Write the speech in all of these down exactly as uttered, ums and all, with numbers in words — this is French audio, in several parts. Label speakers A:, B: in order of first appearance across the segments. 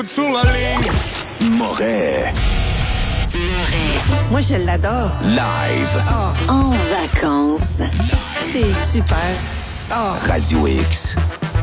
A: Sur la ligne.
B: Moret.
C: Moi, je l'adore.
B: Live.
C: Oh.
D: En vacances.
C: C'est super. Oh.
B: Radio X.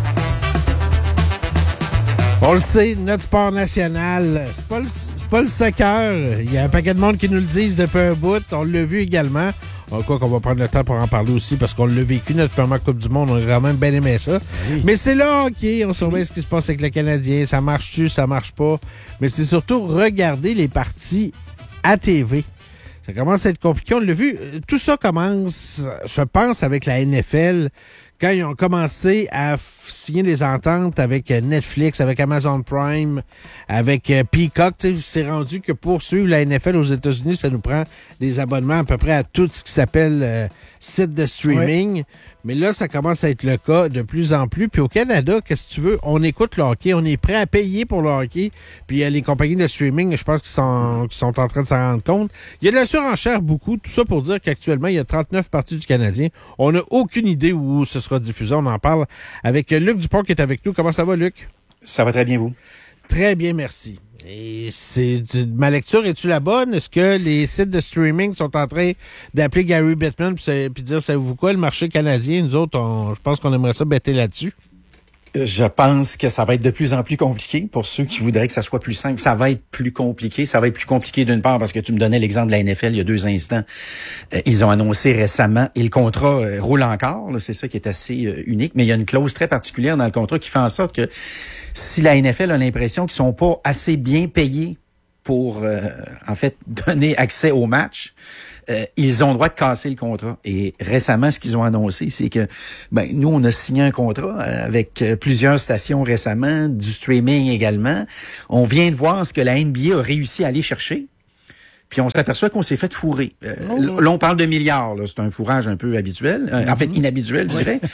E: On le sait, notre sport national, c'est pas, le, c'est pas le soccer. Il y a un paquet de monde qui nous le disent depuis un bout. On l'a vu également. En quoi qu'on va prendre le temps pour en parler aussi parce qu'on l'a vécu, notre première Coupe du Monde. On a quand même bien aimé ça. Oui. Mais c'est là, OK, on surveille ce qui se passe avec le Canadien. Ça marche-tu, ça marche pas. Mais c'est surtout regarder les parties à T V. Ça commence à être compliqué. On l'a vu. Tout ça commence, je pense, avec la N F L. Quand ils ont commencé à f- signer des ententes avec Netflix, avec Amazon Prime, avec euh, Peacock, c'est rendu que pour suivre la N F L aux États-Unis, ça nous prend des abonnements à peu près à tout ce qui s'appelle euh, site de streaming. Oui. Mais là, ça commence à être le cas de plus en plus. Puis au Canada, qu'est-ce que tu veux? On écoute le hockey, on est prêt à payer pour le hockey. Puis il y a les compagnies de streaming, je pense qu'ils sont, qu'ils sont en train de s'en rendre compte. Il y a de la surenchère beaucoup. Tout ça pour dire qu'actuellement, il y a trente-neuf parties du Canadien. On n'a aucune idée où ce sera diffusé. On en parle avec Luc Dupont qui est avec nous. Comment ça va, Luc?
F: Ça va très bien, vous?
E: Très bien, merci. Et c'est ma lecture, est-tu la bonne? Est-ce que les sites de streaming sont en train d'appeler Gary Bettman puis dire, savez-vous quoi, le marché canadien, nous autres, on, je pense qu'on aimerait ça bêter là-dessus?
F: Je pense que ça va être de plus en plus compliqué pour ceux qui voudraient que ça soit plus simple. Ça va être plus compliqué. Ça va être plus compliqué d'une part parce que tu me donnais l'exemple de la N F L il y a deux instants. Euh, ils ont annoncé récemment et le contrat euh, roule encore. Là, c'est ça qui est assez euh, unique. Mais il y a une clause très particulière dans le contrat qui fait en sorte que si la N F L a l'impression qu'ils sont pas assez bien payés pour, euh, en fait, donner accès au match, Euh, ils ont le droit de casser le contrat. Et récemment, ce qu'ils ont annoncé, c'est que ben nous, on a signé un contrat avec plusieurs stations récemment, du streaming également. On vient de voir ce que la N B A a réussi à aller chercher. Puis on s'aperçoit qu'on s'est fait fourrer. Euh, oh, là, on parle de milliards. Là. C'est un fourrage un peu habituel. Euh, mm-hmm. En fait, inhabituel, je oui. dirais.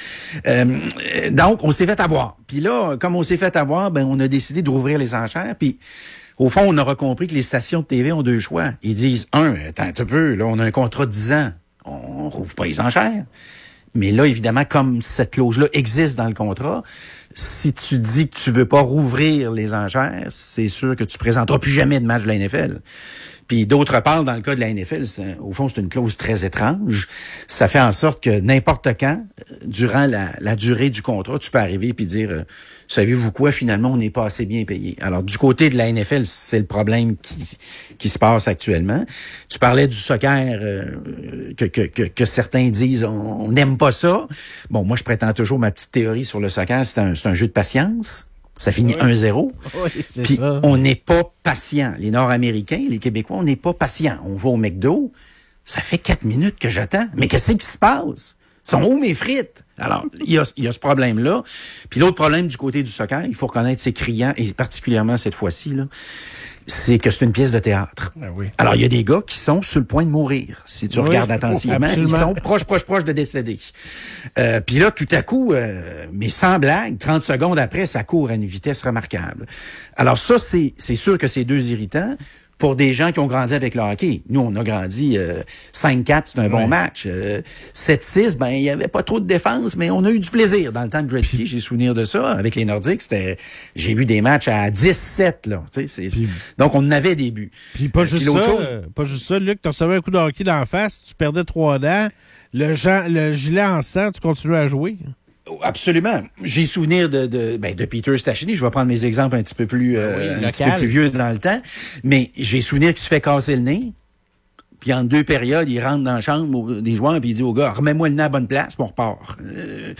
F: Euh, donc, on s'est fait avoir. Puis là, comme on s'est fait avoir, ben on a décidé de rouvrir les enchères. Puis au fond, on aura compris que les stations de T V ont deux choix. Ils disent, un, attends un peu, là, on a un contrat de dix ans. On rouvre pas les enchères. Mais là, évidemment, comme cette clause-là existe dans le contrat, si tu dis que tu veux pas rouvrir les enchères, c'est sûr que tu présenteras plus jamais de match de la N F L. Puis d'autre part, dans le cas de la N F L, c'est, au fond, c'est une clause très étrange. Ça fait en sorte que n'importe quand, durant la, la durée du contrat, tu peux arriver puis dire, euh, savez-vous quoi, finalement, on n'est pas assez bien payé. Alors, du côté de la N F L, c'est le problème qui, qui se passe actuellement. Tu parlais du soccer, euh, que, que, que, que certains disent, on n'aime pas ça. Bon, moi, je prétends toujours ma petite théorie sur le soccer, c'est un, c'est un jeu de patience. Ça finit oui. un zéro.
E: Oui, c'est
F: Puis
E: ça.
F: on n'est pas patient. Les Nord-Américains, les Québécois, on n'est pas patient. On va au McDo, ça fait quatre minutes que j'attends. Mais qu'est-ce qui se passe? Sont où mes frites? Alors, il y a, il y a ce problème-là. Puis l'autre problème du côté du soccer, il faut reconnaître, c'est criant, et particulièrement cette fois-ci, là, c'est que c'est une pièce de théâtre.
E: Ah oui.
F: Alors, il y a des gars qui sont sur le point de mourir. Si tu oui, regardes attentivement, absolument. Ils sont proches, proches, proches de décéder. Euh, Puis là, tout à coup, euh, mais sans blague, trente secondes après, ça court à une vitesse remarquable. Alors ça, c'est, c'est sûr que c'est deux irritants. Pour des gens qui ont grandi avec le hockey. Nous, on a grandi euh, cinq quatre, c'est un ouais. bon match. Euh, sept six, ben il y avait pas trop de défense, mais on a eu du plaisir. Dans le temps de Gretzky, j'ai souvenir de ça. Avec les Nordiques, c'était, j'ai vu des matchs à dix sept, là. Tu sais, c'est, puis, donc, on en avait des buts.
E: Puis pas, euh, juste puis ça, chose... pas juste ça, Luc, tu recevais un coup de hockey dans la face, tu perdais trois dents, le, Jean, le gilet en sang, tu continuais à jouer.
F: Absolument. J'ai souvenir de, de, ben, de Peter Stachny. Je vais prendre mes exemples un petit peu plus, euh, oui, un petit peu plus vieux dans le temps. Mais j'ai souvenir qu'il se fait casser le nez. Puis en deux périodes, il rentre dans la chambre des joueurs puis il dit au gars, remets-moi le nez à la bonne place, puis on repart. Euh,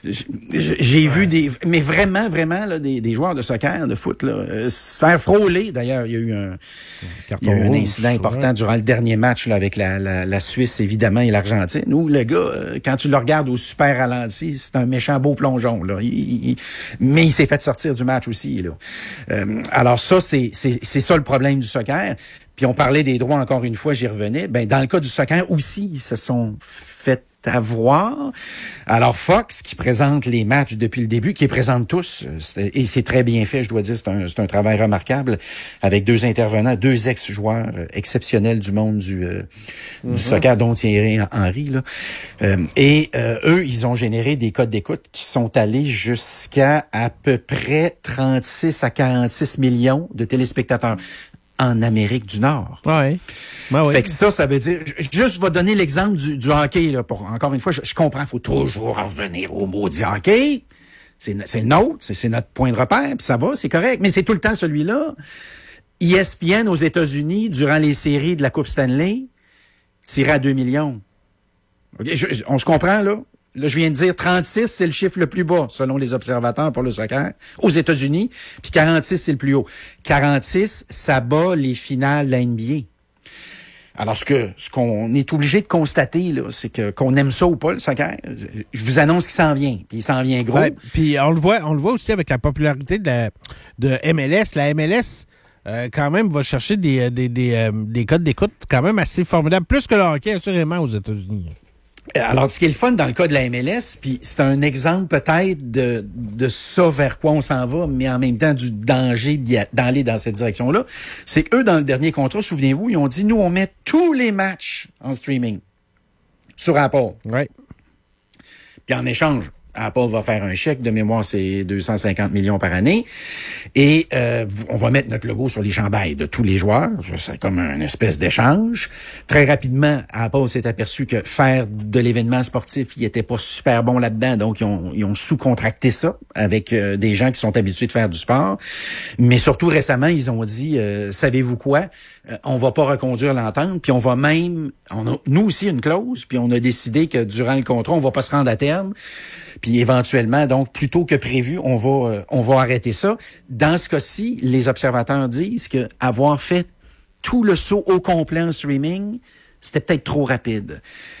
F: j'ai ouais. vu des, mais vraiment, vraiment là, des, des joueurs de soccer, de foot, là, euh, se faire frôler. D'ailleurs, il y a eu un, il y a eu un incident rouge, important ouais. durant le dernier match là, avec la, la, la Suisse, évidemment, et l'Argentine. Où le gars, euh, quand tu le regardes au super ralenti, c'est un méchant beau plongeon. Là. Il, il, mais il s'est fait sortir du match aussi. Là. Euh, alors ça, c'est, c'est, c'est ça le problème du soccer. Puis on parlait des droits, encore une fois, j'y revenais. Ben, dans le cas du soccer aussi, ils se sont fait avoir. Alors Fox, qui présente les matchs depuis le début, qui les présente tous, et c'est très bien fait, je dois dire, c'est un, c'est un travail remarquable, avec deux intervenants, deux ex-joueurs exceptionnels du monde du, euh, mm-hmm. du soccer, dont Thierry Henry. Là. Euh, et euh, eux, ils ont généré des codes d'écoute qui sont allés jusqu'à à peu près trente-six à quarante-six millions de téléspectateurs en Amérique du Nord.
E: Ouais. Ben oui.
F: Fait que ça, ça veut dire... Juste, je vais donner l'exemple du, du hockey. Là, pour, encore une fois, je, je comprends, il faut toujours revenir au maudit hockey. C'est, c'est le nôtre, c'est, c'est notre point de repère, puis ça va, c'est correct. Mais c'est tout le temps celui-là. E S P N aux États-Unis, durant les séries de la Coupe Stanley, tirait à deux millions. Okay, je, on se comprend, là? Là, je viens de dire trente-six, c'est le chiffre le plus bas, selon les observateurs pour le soccer, aux États-Unis, puis quarante-six, c'est le plus haut. quarante-six, ça bat les finales de la N B A. Alors, ce que ce qu'on est obligé de constater, là, c'est que qu'on aime ça ou pas, le soccer, je vous annonce qu'il s'en vient, puis il s'en vient gros.
E: Ouais, puis on le voit, on le voit aussi avec la popularité de, la, de M L S. La M L S, euh, quand même, va chercher des, des, des, euh, des codes d'écoute quand même assez formidables, plus que le hockey, assurément, aux États-Unis.
F: Alors, ce qui est le fun dans le cas de la M L S, puis c'est un exemple peut-être de, de ça vers quoi on s'en va, mais en même temps du danger d'aller dans cette direction-là, c'est qu'eux, dans le dernier contrat, souvenez-vous, ils ont dit, nous, on met tous les matchs en streaming sur Apple.
E: Ouais.
F: Puis en échange, Apple va faire un chèque, de mémoire, c'est deux cent cinquante millions par année. Et euh, on va mettre notre logo sur les chandails de tous les joueurs. C'est comme une espèce d'échange. Très rapidement, Apple s'est aperçu que faire de l'événement sportif, il était pas super bon là-dedans. Donc, ils ont, ils ont sous-contracté ça avec euh, des gens qui sont habitués de faire du sport. Mais surtout, récemment, ils ont dit, euh, savez-vous quoi? Euh, on va pas reconduire l'entente, puis on va même... On a, nous aussi, une clause, puis on a décidé que durant le contrat, on va pas se rendre à terme. Puis éventuellement, donc, plus tôt que prévu, on va euh, on va arrêter ça. Dans ce cas-ci, les observateurs disent que avoir fait tout le saut au complet en streaming, c'était peut-être trop rapide.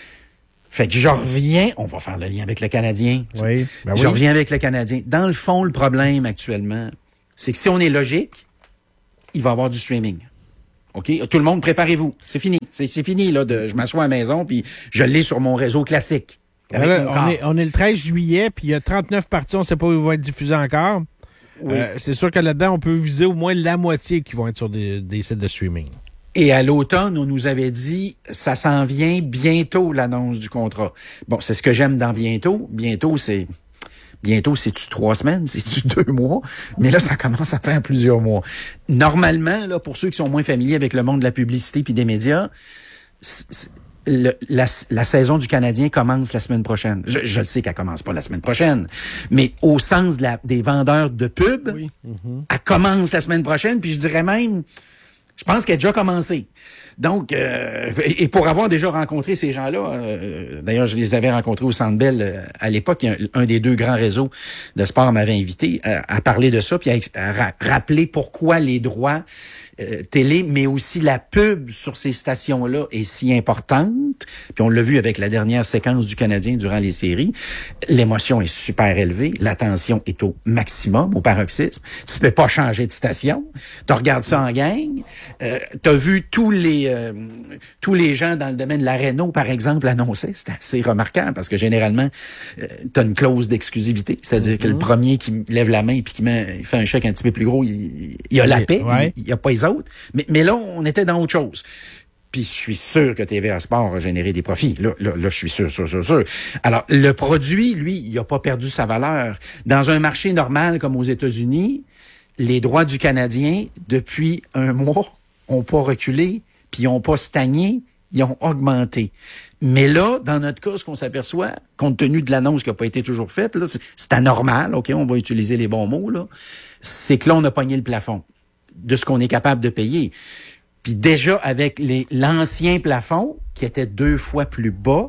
F: Fait que je reviens, on va faire le lien avec le Canadien.
E: Oui, ben
F: je
E: oui.
F: reviens avec le Canadien. Dans le fond, le problème actuellement, c'est que si on est logique, il va y avoir du streaming. OK? Tout le monde, préparez-vous. C'est fini. C'est, c'est fini, là. De, je m'assois à la maison, puis je l'ai sur mon réseau classique.
E: Là, on, est, on est le treize juillet, puis il y a trente-neuf parties, on ne sait pas où ils vont être diffusés encore. Oui. Euh, c'est sûr que là-dedans, on peut viser au moins la moitié qui vont être sur des, des sites de streaming.
F: Et à l'automne, on nous avait dit, ça s'en vient bientôt, l'annonce du contrat. Bon, c'est ce que j'aime dans bientôt. Bientôt, c'est... Bientôt, c'est-tu trois semaines? C'est-tu deux mois? Mais là, ça commence à faire plusieurs mois. Normalement, là, pour ceux qui sont moins familiers avec le monde de la publicité puis des médias, c'est, le, la, la saison du Canadien commence la semaine prochaine. Je, je sais qu'elle commence pas la semaine prochaine, mais au sens de la, des vendeurs de pub, oui. mm-hmm. elle commence la semaine prochaine, puis je dirais même, je pense qu'elle a déjà commencé. Donc, euh, et pour avoir déjà rencontré ces gens-là, euh, d'ailleurs, je les avais rencontrés au Centre Bell euh, à l'époque, un, un des deux grands réseaux de sport m'avait invité à, à parler de ça, puis à, à ra- rappeler pourquoi les droits euh, télé, mais aussi la pub sur ces stations-là est si importante. Puis on l'a vu avec la dernière séquence du Canadien durant les séries. L'émotion est super élevée, l'attention est au maximum, au paroxysme. Tu peux pas changer de station. Tu regardes ça en gang. Euh, tu as vu tous les euh, tous les gens dans le domaine de la Réno, par exemple, annoncer. C'était assez remarquable parce que généralement, euh, tu as une clause d'exclusivité. C'est-à-dire mm-hmm. que le premier qui lève la main et qui met, il fait un chèque un petit peu plus gros, il, il a la paix, ouais. il n'y a pas les autres. Mais, mais là, on était dans autre chose. Puis je suis sûr que T V A Sport a généré des profits. Là, là, là je suis sûr, sûr, sûr, sûr. Alors, le produit, lui, il n'a pas perdu sa valeur. Dans un marché normal comme aux États-Unis, les droits du Canadien, depuis un mois, n'ont pas reculé, puis ils n'ont pas stagné, ils ont augmenté. Mais là, dans notre cas, ce qu'on s'aperçoit, compte tenu de l'annonce qui n'a pas été toujours faite, là, c'est, c'est anormal, OK, on va utiliser les bons mots, là, c'est que là, on a pogné le plafond de ce qu'on est capable de payer. Puis déjà, avec les, l'ancien plafond, qui était deux fois plus bas,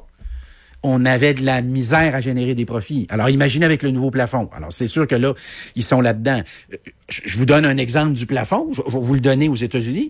F: on avait de la misère à générer des profits. Alors, imaginez avec le nouveau plafond. Alors, c'est sûr que là, ils sont là-dedans. Je vous donne un exemple du plafond. Je vais vous le donner aux États-Unis.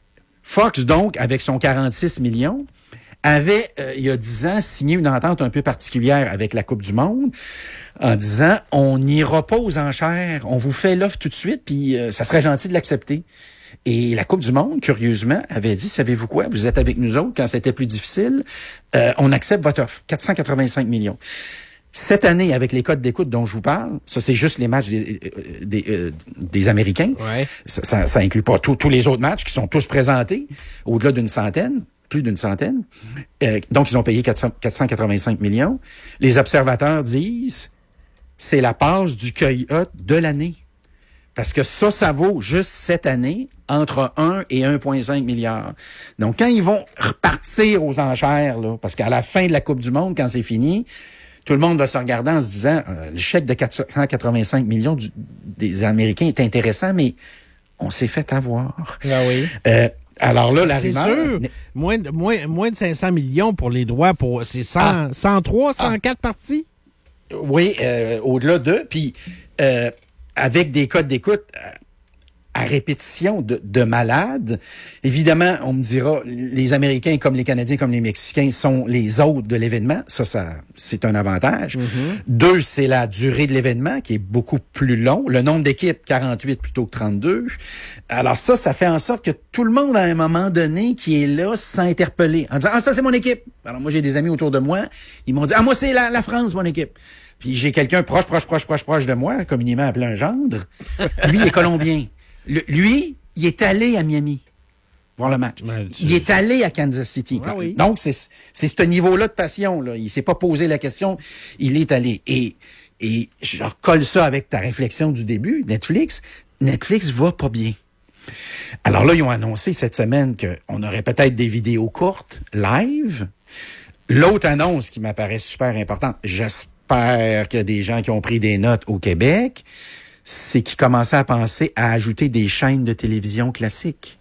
F: Fox, donc, avec son quarante-six millions, avait, euh, il y a dix ans, signé une entente un peu particulière avec la Coupe du Monde en disant, on n'ira pas aux enchères, on vous fait l'offre tout de suite, puis euh, ça serait gentil de l'accepter. Et la Coupe du Monde, curieusement, avait dit, savez-vous quoi, vous êtes avec nous autres quand c'était plus difficile, euh, on accepte votre offre, quatre cent quatre-vingt-cinq millions. Cette année, avec les codes d'écoute dont je vous parle, ça c'est juste les matchs des, des, euh, des Américains.
E: Ouais.
F: Ça, ça, ça inclut pas tous tous les autres matchs qui sont tous présentés, au-delà d'une centaine, plus d'une centaine. Euh, donc, ils ont payé quatre cent quatre-vingt-cinq millions. Les observateurs disent, c'est la passe du cueil-hot de l'année. Parce que ça, ça vaut juste cette année entre un et un virgule cinq milliard. Donc, quand ils vont repartir aux enchères, là, parce qu'à la fin de la Coupe du Monde, quand c'est fini, tout le monde va se regarder en se disant, euh, le chèque de quatre cent quatre-vingt-cinq millions du, des Américains est intéressant, mais on s'est fait avoir.
E: Ah oui.
F: Euh, alors là, la
E: c'est
F: rumeur...
E: sûr. Moins, de- moins, moins de cinq cents millions pour les droits. pour C'est cent,
F: Ah.
E: cent trois, cent quatre parties?
F: Oui, euh, au-delà d'eux, puis euh, avec des codes d'écoute à, à répétition de, de malades. Évidemment, on me dira, les Américains comme les Canadiens comme les Mexicains sont les hôtes de l'événement. Ça, ça c'est un avantage.
E: Mm-hmm.
F: Deux, c'est la durée de l'événement qui est beaucoup plus long. Le nombre d'équipes, quarante-huit plutôt que trente-deux. Alors ça, ça fait en sorte que tout le monde, à un moment donné, qui est là, se sent interpellé en disant, ah, ça, c'est mon équipe. Alors moi, j'ai des amis autour de moi. Ils m'ont dit, ah, moi, c'est la, la France, mon équipe. Puis j'ai quelqu'un proche, proche, proche, proche, proche de moi, communément appelé un gendre. Lui, il est colombien. Le- lui, il est allé à Miami voir le match.
E: Ben, tu-
F: Il est allé à Kansas City.
E: Ah oui.
F: Donc, c'est c'est ce niveau-là de passion. Là. Il s'est pas posé la question, il est allé. Et, et je recolle ça avec ta réflexion du début, Netflix. Netflix va pas bien. Alors là, ils ont annoncé cette semaine qu'on aurait peut-être des vidéos courtes, live. L'autre annonce qui m'apparaît super importante, j'espère qu'il y a des gens qui ont pris des notes au Québec, c'est qu'ils commençaient à penser à ajouter des chaînes de télévision classiques.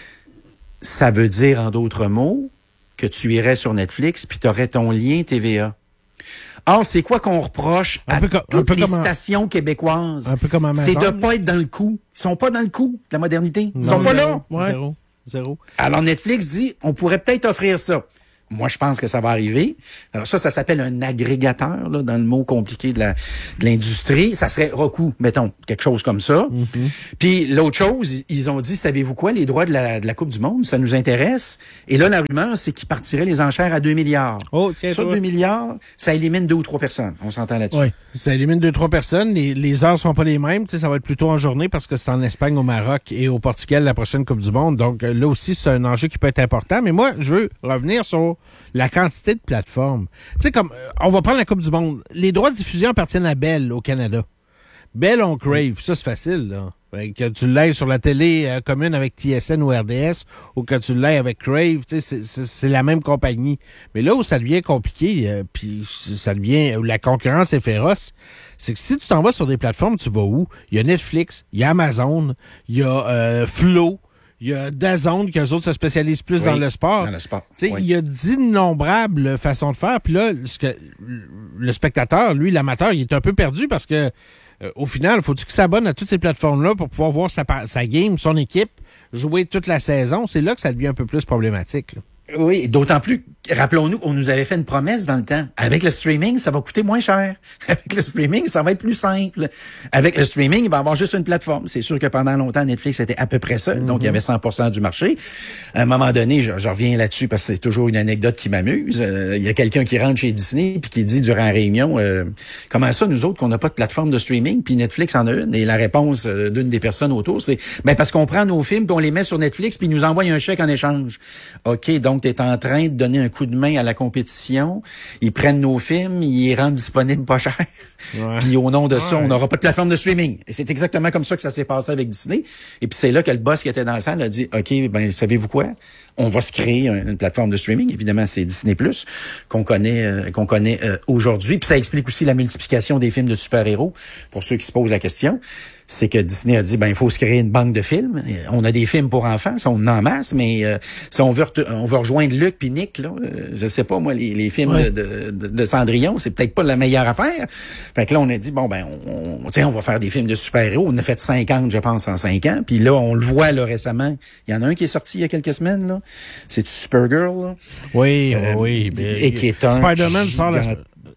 F: Ça veut dire, en d'autres mots, que tu irais sur Netflix puis tu aurais ton lien T V A. Or, c'est quoi qu'on reproche
E: Un
F: à
E: peu co- un
F: toutes
E: peu
F: les
E: comme en-
F: stations québécoises?
E: Un peu comme Amazon,
F: C'est de
E: là.
F: pas être dans le coup. Ils sont pas dans le coup de la modernité. Ils
E: Non,
F: sont pas
E: zéro,
F: là. Ouais.
E: Zéro. Zéro.
F: Alors, Netflix dit, on pourrait peut-être offrir ça. Moi, je pense que ça va arriver. Alors ça, ça s'appelle un agrégateur, là, dans le mot compliqué de la de l'industrie. Ça serait Roku, mettons, quelque chose comme ça.
E: Mm-hmm.
F: Puis l'autre chose, ils- ils ont dit, savez-vous quoi, les droits de la, de la Coupe du Monde, ça nous intéresse. Et là, la rumeur, c'est qu'ils partiraient les enchères à deux milliards.
E: Oh, tiens,
F: Ça,
E: toi.
F: deux milliards, ça élimine deux ou trois personnes. On s'entend là-dessus.
E: Oui. Ça élimine deux, trois personnes. Les, les heures sont pas les mêmes. Tu sais, ça va être plutôt en journée parce que c'est en Espagne, au Maroc et au Portugal la prochaine Coupe du Monde. Donc euh, là aussi, c'est un enjeu qui peut être important. Mais moi, je veux revenir sur la quantité de plateformes. Tu sais, comme euh, on va prendre la Coupe du Monde. Les droits de diffusion appartiennent à Bell au Canada. Bell on Crave, ça c'est facile, là. Fait que tu l'aies sur la télé euh, commune avec T S N ou R D S ou que tu l'aies avec Crave, tu sais, c'est- c'est c'est la même compagnie. Mais là où ça devient compliqué, euh, puis ça devient où la concurrence est féroce, c'est que si tu t'en vas sur des plateformes, tu vas où? Il y a Netflix, il y a Amazon, il y a euh, Flow, il y a DAZN, qui eux autres se spécialisent plus
F: Oui,
E: dans le sport.
F: dans le sport,
E: Tu sais,
F: oui.
E: il y a d'innombrables façons de faire. Puis là, ce que, le spectateur, lui, l'amateur, il est un peu perdu parce que euh, au final, faut-tu qu'il s'abonne à toutes ces plateformes-là pour pouvoir voir sa, pa- sa game, son équipe, jouer toute la saison? C'est là que ça devient un peu plus problématique, là.
F: Oui, d'autant plus, rappelons-nous qu'on nous avait fait une promesse dans le temps. Avec le streaming, ça va coûter moins cher. Avec le streaming, ça va être plus simple. Avec le streaming, il va y avoir juste une plateforme. C'est sûr que pendant longtemps, Netflix était à peu près seul, donc il y avait cent pour cent du marché. À un moment donné, je, je reviens là-dessus parce que c'est toujours une anecdote qui m'amuse. Euh, il y a quelqu'un qui rentre chez Disney puis qui dit durant la réunion, euh, comment ça, nous autres, qu'on n'a pas de plateforme de streaming, puis Netflix en a une? Et la réponse euh, d'une des personnes autour, c'est, ben parce qu'on prend nos films puis on les met sur Netflix puis ils nous envoient un chèque en échange. OK, donc tu es en train de donner un coup de main à la compétition. Ils prennent nos films, ils les rendent disponibles pas cher.
E: Ouais.
F: Puis au nom de ça,
E: Ouais.
F: on n'aura pas de plateforme de streaming. Et c'est exactement comme ça que ça s'est passé avec Disney. Et puis c'est là que le boss qui était dans la salle a dit, OK, ben savez-vous quoi? On va se créer un- une plateforme de streaming. Évidemment, c'est Disney Plus qu'on connaît euh, qu'on connaît euh, aujourd'hui. Puis ça explique aussi la multiplication des films de super-héros. Pour ceux qui se posent la question, c'est que Disney a dit, ben il faut se créer une banque de films. Et on a des films pour enfants, ça, on en a en masse, mais euh, si on veut ret- on veut rejoindre Luc puis Nick, là, euh, je sais pas moi, les, les films
E: Ouais.
F: de, de, de, de Cendrillon, c'est peut-être pas la meilleure affaire. Fait que là, on a dit, bon ben, on, on, tiens, on va faire des films de super-héros. On a fait cinquante, je pense, en cinq ans. Puis là, on le voit là récemment. Il y en a un qui est sorti il y a quelques semaines, là. C'est Supergirl, là.
E: Oui,
F: Euh,
E: oui.
F: et qui est un
E: Spider-Man sort la,
F: gigant-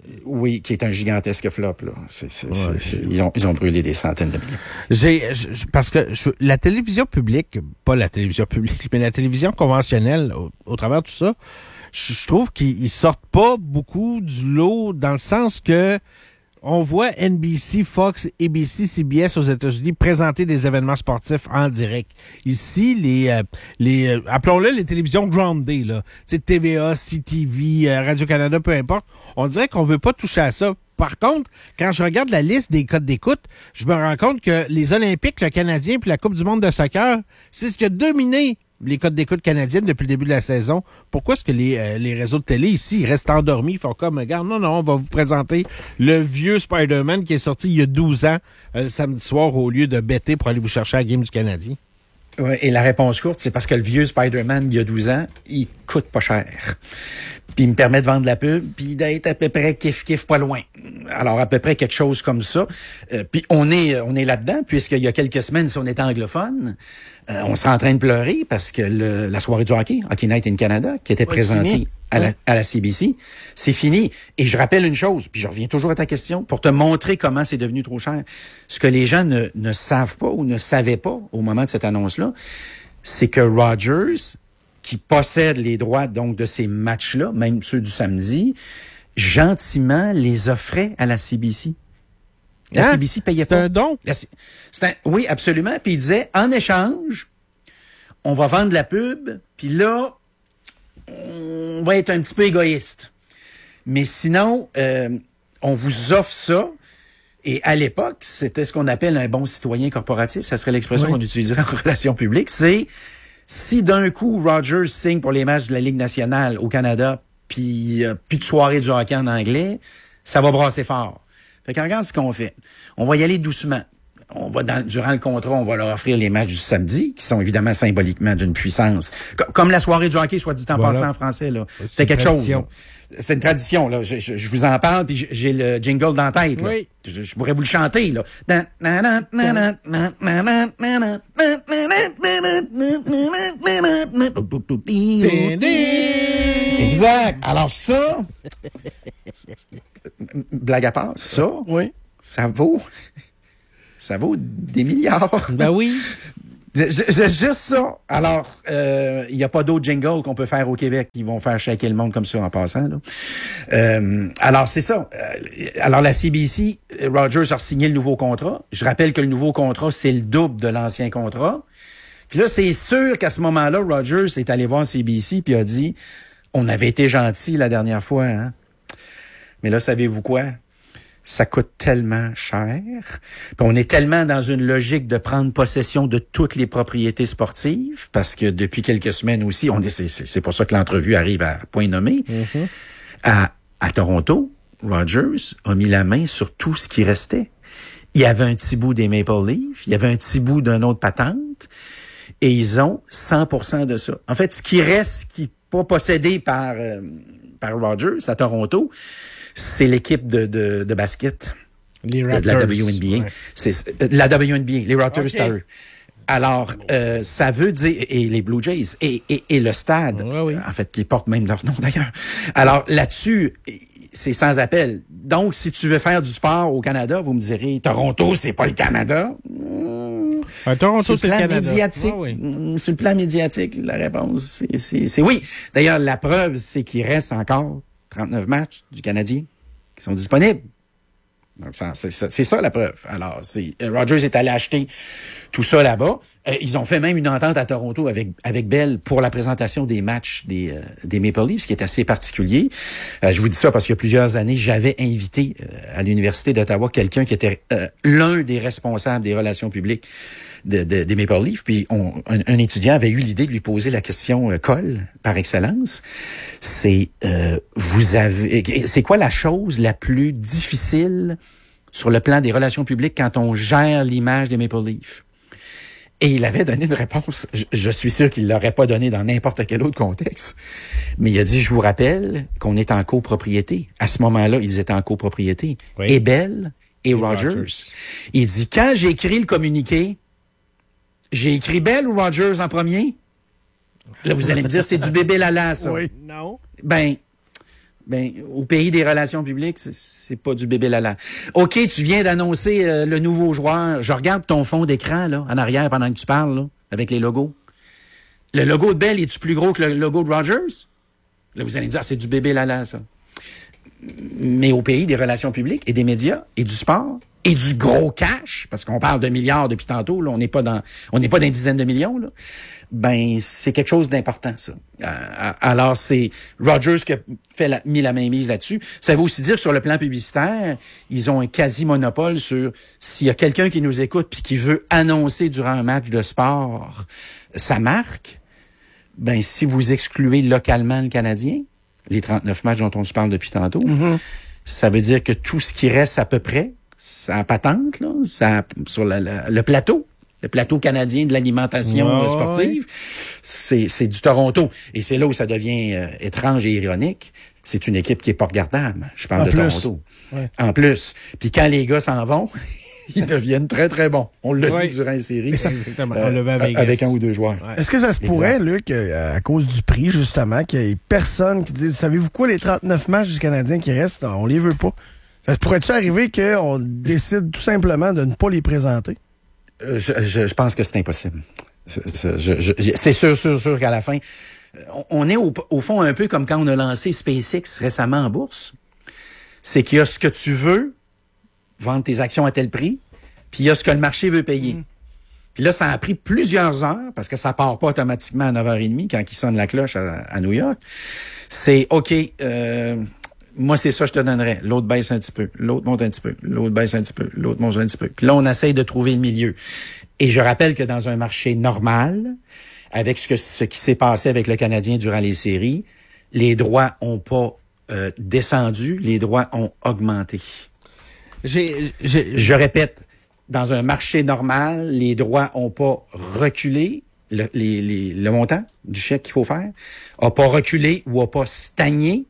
F: Oui, qui est un gigantesque flop, là. C'est, c'est,
E: Ouais,
F: c'est, c'est, ils, ont, ils ont brûlé des centaines de millions.
E: J'ai, je- parce que je- la télévision publique, pas la télévision publique, mais la télévision conventionnelle, au, au travers de tout ça, je, je trouve qu'ils ils sortent pas beaucoup du lot dans le sens que on voit N B C, Fox, A B C, C B S aux États-Unis présenter des événements sportifs en direct. Ici, les, euh, les euh, appelons-le les télévisions grounded, là. Tu sais, T V A, C T V, euh, Radio-Canada, peu importe. On dirait qu'on veut pas toucher à ça. Par contre, quand je regarde la liste des codes d'écoute, je me rends compte que les Olympiques, le Canadien puis la Coupe du monde de soccer, c'est ce qui a dominé les codes d'écoute canadiennes depuis le début de la saison. Pourquoi est-ce que les, euh, les réseaux de télé ici ils restent endormis, ils font comme, regarde, non, non, on va vous présenter le vieux Spider-Man qui est sorti il y a douze ans, euh, le samedi soir, au lieu de bêter pour aller vous chercher à la game du Canadien?
F: Ouais, et la réponse courte, c'est parce que le vieux Spider-Man, il y a douze ans, il coûte pas cher. Puis il me permet de vendre la pub, puis d'être à peu près kiff-kiff pas loin. Alors, à peu près quelque chose comme ça. Euh, puis on est on est là-dedans, puisqu'il y a quelques semaines, si on était anglophone, euh, on serait en train de pleurer parce que le, la soirée du hockey, Hockey Night in Canada, qui était
C: Ouais,
F: présentée
C: fini.
F: à la,
C: Ouais.
F: à la C B C, c'est fini. Et je rappelle une chose, puis je reviens toujours à ta question, pour te montrer comment c'est devenu trop cher. Ce que les gens ne, ne savent pas ou ne savaient pas au moment de cette annonce-là, c'est que Rogers, qui possède les droits donc de ces matchs-là, même ceux du samedi, gentiment les offrait à la C B C. La
E: Hein?
F: C B C payait
E: C'est
F: pas.
E: un don?
F: La C- c'est un- oui, absolument. Puis il disait, en échange, on va vendre la pub, puis là, on va être un petit peu égoïste. Mais sinon, euh, on vous offre ça. Et à l'époque, c'était ce qu'on appelle un bon citoyen corporatif. Ça serait l'expression
E: Oui.
F: qu'on utiliserait en relations publiques. C'est si d'un coup Rogers signe pour les matchs de la Ligue nationale au Canada, puis euh, plus de soirée du hockey en anglais, ça va brasser fort. Fait que regarde ce qu'on fait. On va y aller doucement. On va dans, durant le contrat, on va leur offrir les matchs du samedi, qui sont évidemment symboliquement d'une puissance. Co- Comme la soirée du hockey, soit dit en
E: Voilà.
F: passant en français, là.
E: C'est
F: C'était
E: une
F: quelque
E: tradition.
F: chose. là. C'est une tradition, là. Je, je, je vous en parle, puis j'ai- j'ai le jingle dans la tête, là.
E: Oui.
F: Je, je pourrais vous le chanter, là. Exact. Alors ça, blague à part, ça,
E: Oui.
F: ça vaut, ça vaut des milliards.
E: Ben oui.
F: C'est juste ça. Alors, euh, il n'y a pas d'autres jingles qu'on peut faire au Québec qui vont faire shaker le monde comme ça en passant. Là. Euh, alors, c'est ça. Euh, alors, la C B C, Rogers a signé le nouveau contrat. Je rappelle que le nouveau contrat, c'est le double de l'ancien contrat. Puis là, c'est sûr qu'à ce moment-là, Rogers est allé voir C B C puis a dit, on avait été gentil la dernière fois, hein? Mais là, savez-vous quoi? Ça coûte tellement cher. Puis on est tellement dans une logique de prendre possession de toutes les propriétés sportives, parce que depuis quelques semaines aussi, on est, c'est, c'est pour ça que l'entrevue arrive à point nommé.
E: Mm-hmm.
F: À, à Toronto, Rogers a mis la main sur tout ce qui restait. Il y avait un petit bout des Maple Leafs, il y avait un petit bout d'une autre patente, et ils ont cent pour cent de ça. En fait, ce qui reste, qui n'est pas possédé par, euh, par Rogers à Toronto, c'est l'équipe de, de, de basket
E: Les
F: de
E: Raptors.
F: la W N B A.
E: Ouais.
F: C'est c'est- euh, la W N B A, les Raptors,
E: Ok.
F: c'est à eux. Alors, euh, ça veut dire, et les Blue Jays, et, et, et le stade,
E: Ouais, oui.
F: en fait, qui porte même leur nom d'ailleurs. Alors, là-dessus, c'est sans appel. Donc, si tu veux faire du sport au Canada, vous me direz, Toronto, c'est pas le Canada.
E: À Toronto,
F: Sur
E: c'est
F: le
E: le
F: plan
E: Canada.
F: médiatique,
E: Ah oui.
F: mm, sur le plan médiatique, la réponse, c'est- c'est c'est oui. D'ailleurs, la preuve, c'est qu'il reste encore trente-neuf matchs du Canadien qui sont disponibles. Donc, ça, c'est ça, c'est ça la preuve. Alors, c'est, euh, Rogers est allé acheter tout ça là-bas. Euh, ils ont fait même une entente à Toronto avec avec Bell pour la présentation des matchs des euh, des Maple Leafs, ce qui est assez particulier. Euh, je vous dis ça parce qu'il y a plusieurs années, j'avais invité euh, à l'Université d'Ottawa quelqu'un qui était euh, l'un des responsables des relations publiques de, de, des Maple Leafs. Puis on, un, un étudiant avait eu l'idée de lui poser la question euh, colle par excellence. C'est euh, vous avez, c'est quoi la chose la plus difficile sur le plan des relations publiques quand on gère l'image des Maple Leafs? Et il avait donné une réponse. Je, je suis sûr qu'il l'aurait pas donnée dans n'importe quel autre contexte. Mais il a dit, je vous rappelle qu'on est en copropriété. À ce moment-là, ils étaient en copropriété.
E: Oui.
F: Et Bell et,
E: Et
F: Rogers.
E: Rogers.
F: Il dit, quand j'ai écrit le communiqué, j'ai écrit Bell ou Rogers en premier? Là, vous allez me dire, c'est du bébé lala, ça.
E: Non.
F: Ben, Ben, au pays des relations publiques, c'est, c'est pas du bébé lala. OK, tu viens d'annoncer euh, le nouveau joueur. Je regarde ton fond d'écran, là, en arrière, pendant que tu parles, là, avec les logos. Le logo de Bell, est-tu plus gros que le logo de Rogers? Là, vous allez me dire, ah, c'est du bébé lala, ça. Mais au pays des relations publiques et des médias et du sport et du gros cash, parce qu'on parle de milliards depuis tantôt, là, on n'est pas dans, on n'est pas dans une dizaine de millions, là. Ben, c'est quelque chose d'important, ça. Alors, c'est Rogers qui a fait la, mis la main mise là-dessus. Ça veut aussi dire que sur le plan publicitaire, ils ont un quasi-monopole sur s'il y a quelqu'un qui nous écoute puis qui veut annoncer durant un match de sport sa marque, ben, si vous excluez localement le Canadien, les trente-neuf matchs dont on se parle depuis tantôt, mm-hmm. ça veut dire que tout ce qui reste à peu près, ça patente, là, ça, sur la, la, le plateau, le plateau canadien de l'alimentation oh, sportive, ouais. c'est, c'est du Toronto. Et c'est là où ça devient euh, étrange et ironique. C'est une équipe qui est pas regardable. Je parle en de plus. Toronto. Ouais. En plus. Puis quand les gars s'en vont, ils deviennent très, très bons. On l'a ouais. vu durant les séries. Ça, euh, avec, avec un ou deux joueurs.
D: Ouais. Est-ce que ça se exact. pourrait, Luc, à cause du prix, justement, qu'il y ait personne qui dise, savez-vous quoi, les trente-neuf matchs du Canadien qui restent, on les veut pas? Ça se pourrait-tu arriver qu'on décide tout simplement de ne pas les présenter?
F: Euh, je, je, je pense que c'est impossible. C'est, je, je, c'est sûr, sûr, sûr qu'à la fin, on est au, au fond un peu comme quand on a lancé SpaceX récemment en bourse. C'est qu'il y a ce que tu veux, vendre tes actions à tel prix, puis il y a ce que le marché veut payer. Mmh. Puis là, ça a pris plusieurs heures, parce que ça part pas automatiquement à neuf heures trente quand il sonne la cloche à, à New York. C'est, OK, euh, moi, c'est ça, je te donnerais. L'autre baisse un petit peu, l'autre monte un petit peu, l'autre baisse un petit peu, l'autre monte un petit peu. Puis là, on essaye de trouver le milieu. Et je rappelle que dans un marché normal, avec ce, que, ce qui s'est passé avec le Canadien durant les séries, les droits ont pas euh, descendu, les droits ont augmenté.
E: J'ai, j'ai...
F: Je répète, dans un marché normal, les droits ont pas reculé, le, les, les, le montant du chèque qu'il faut faire a pas reculé ou a pas stagné,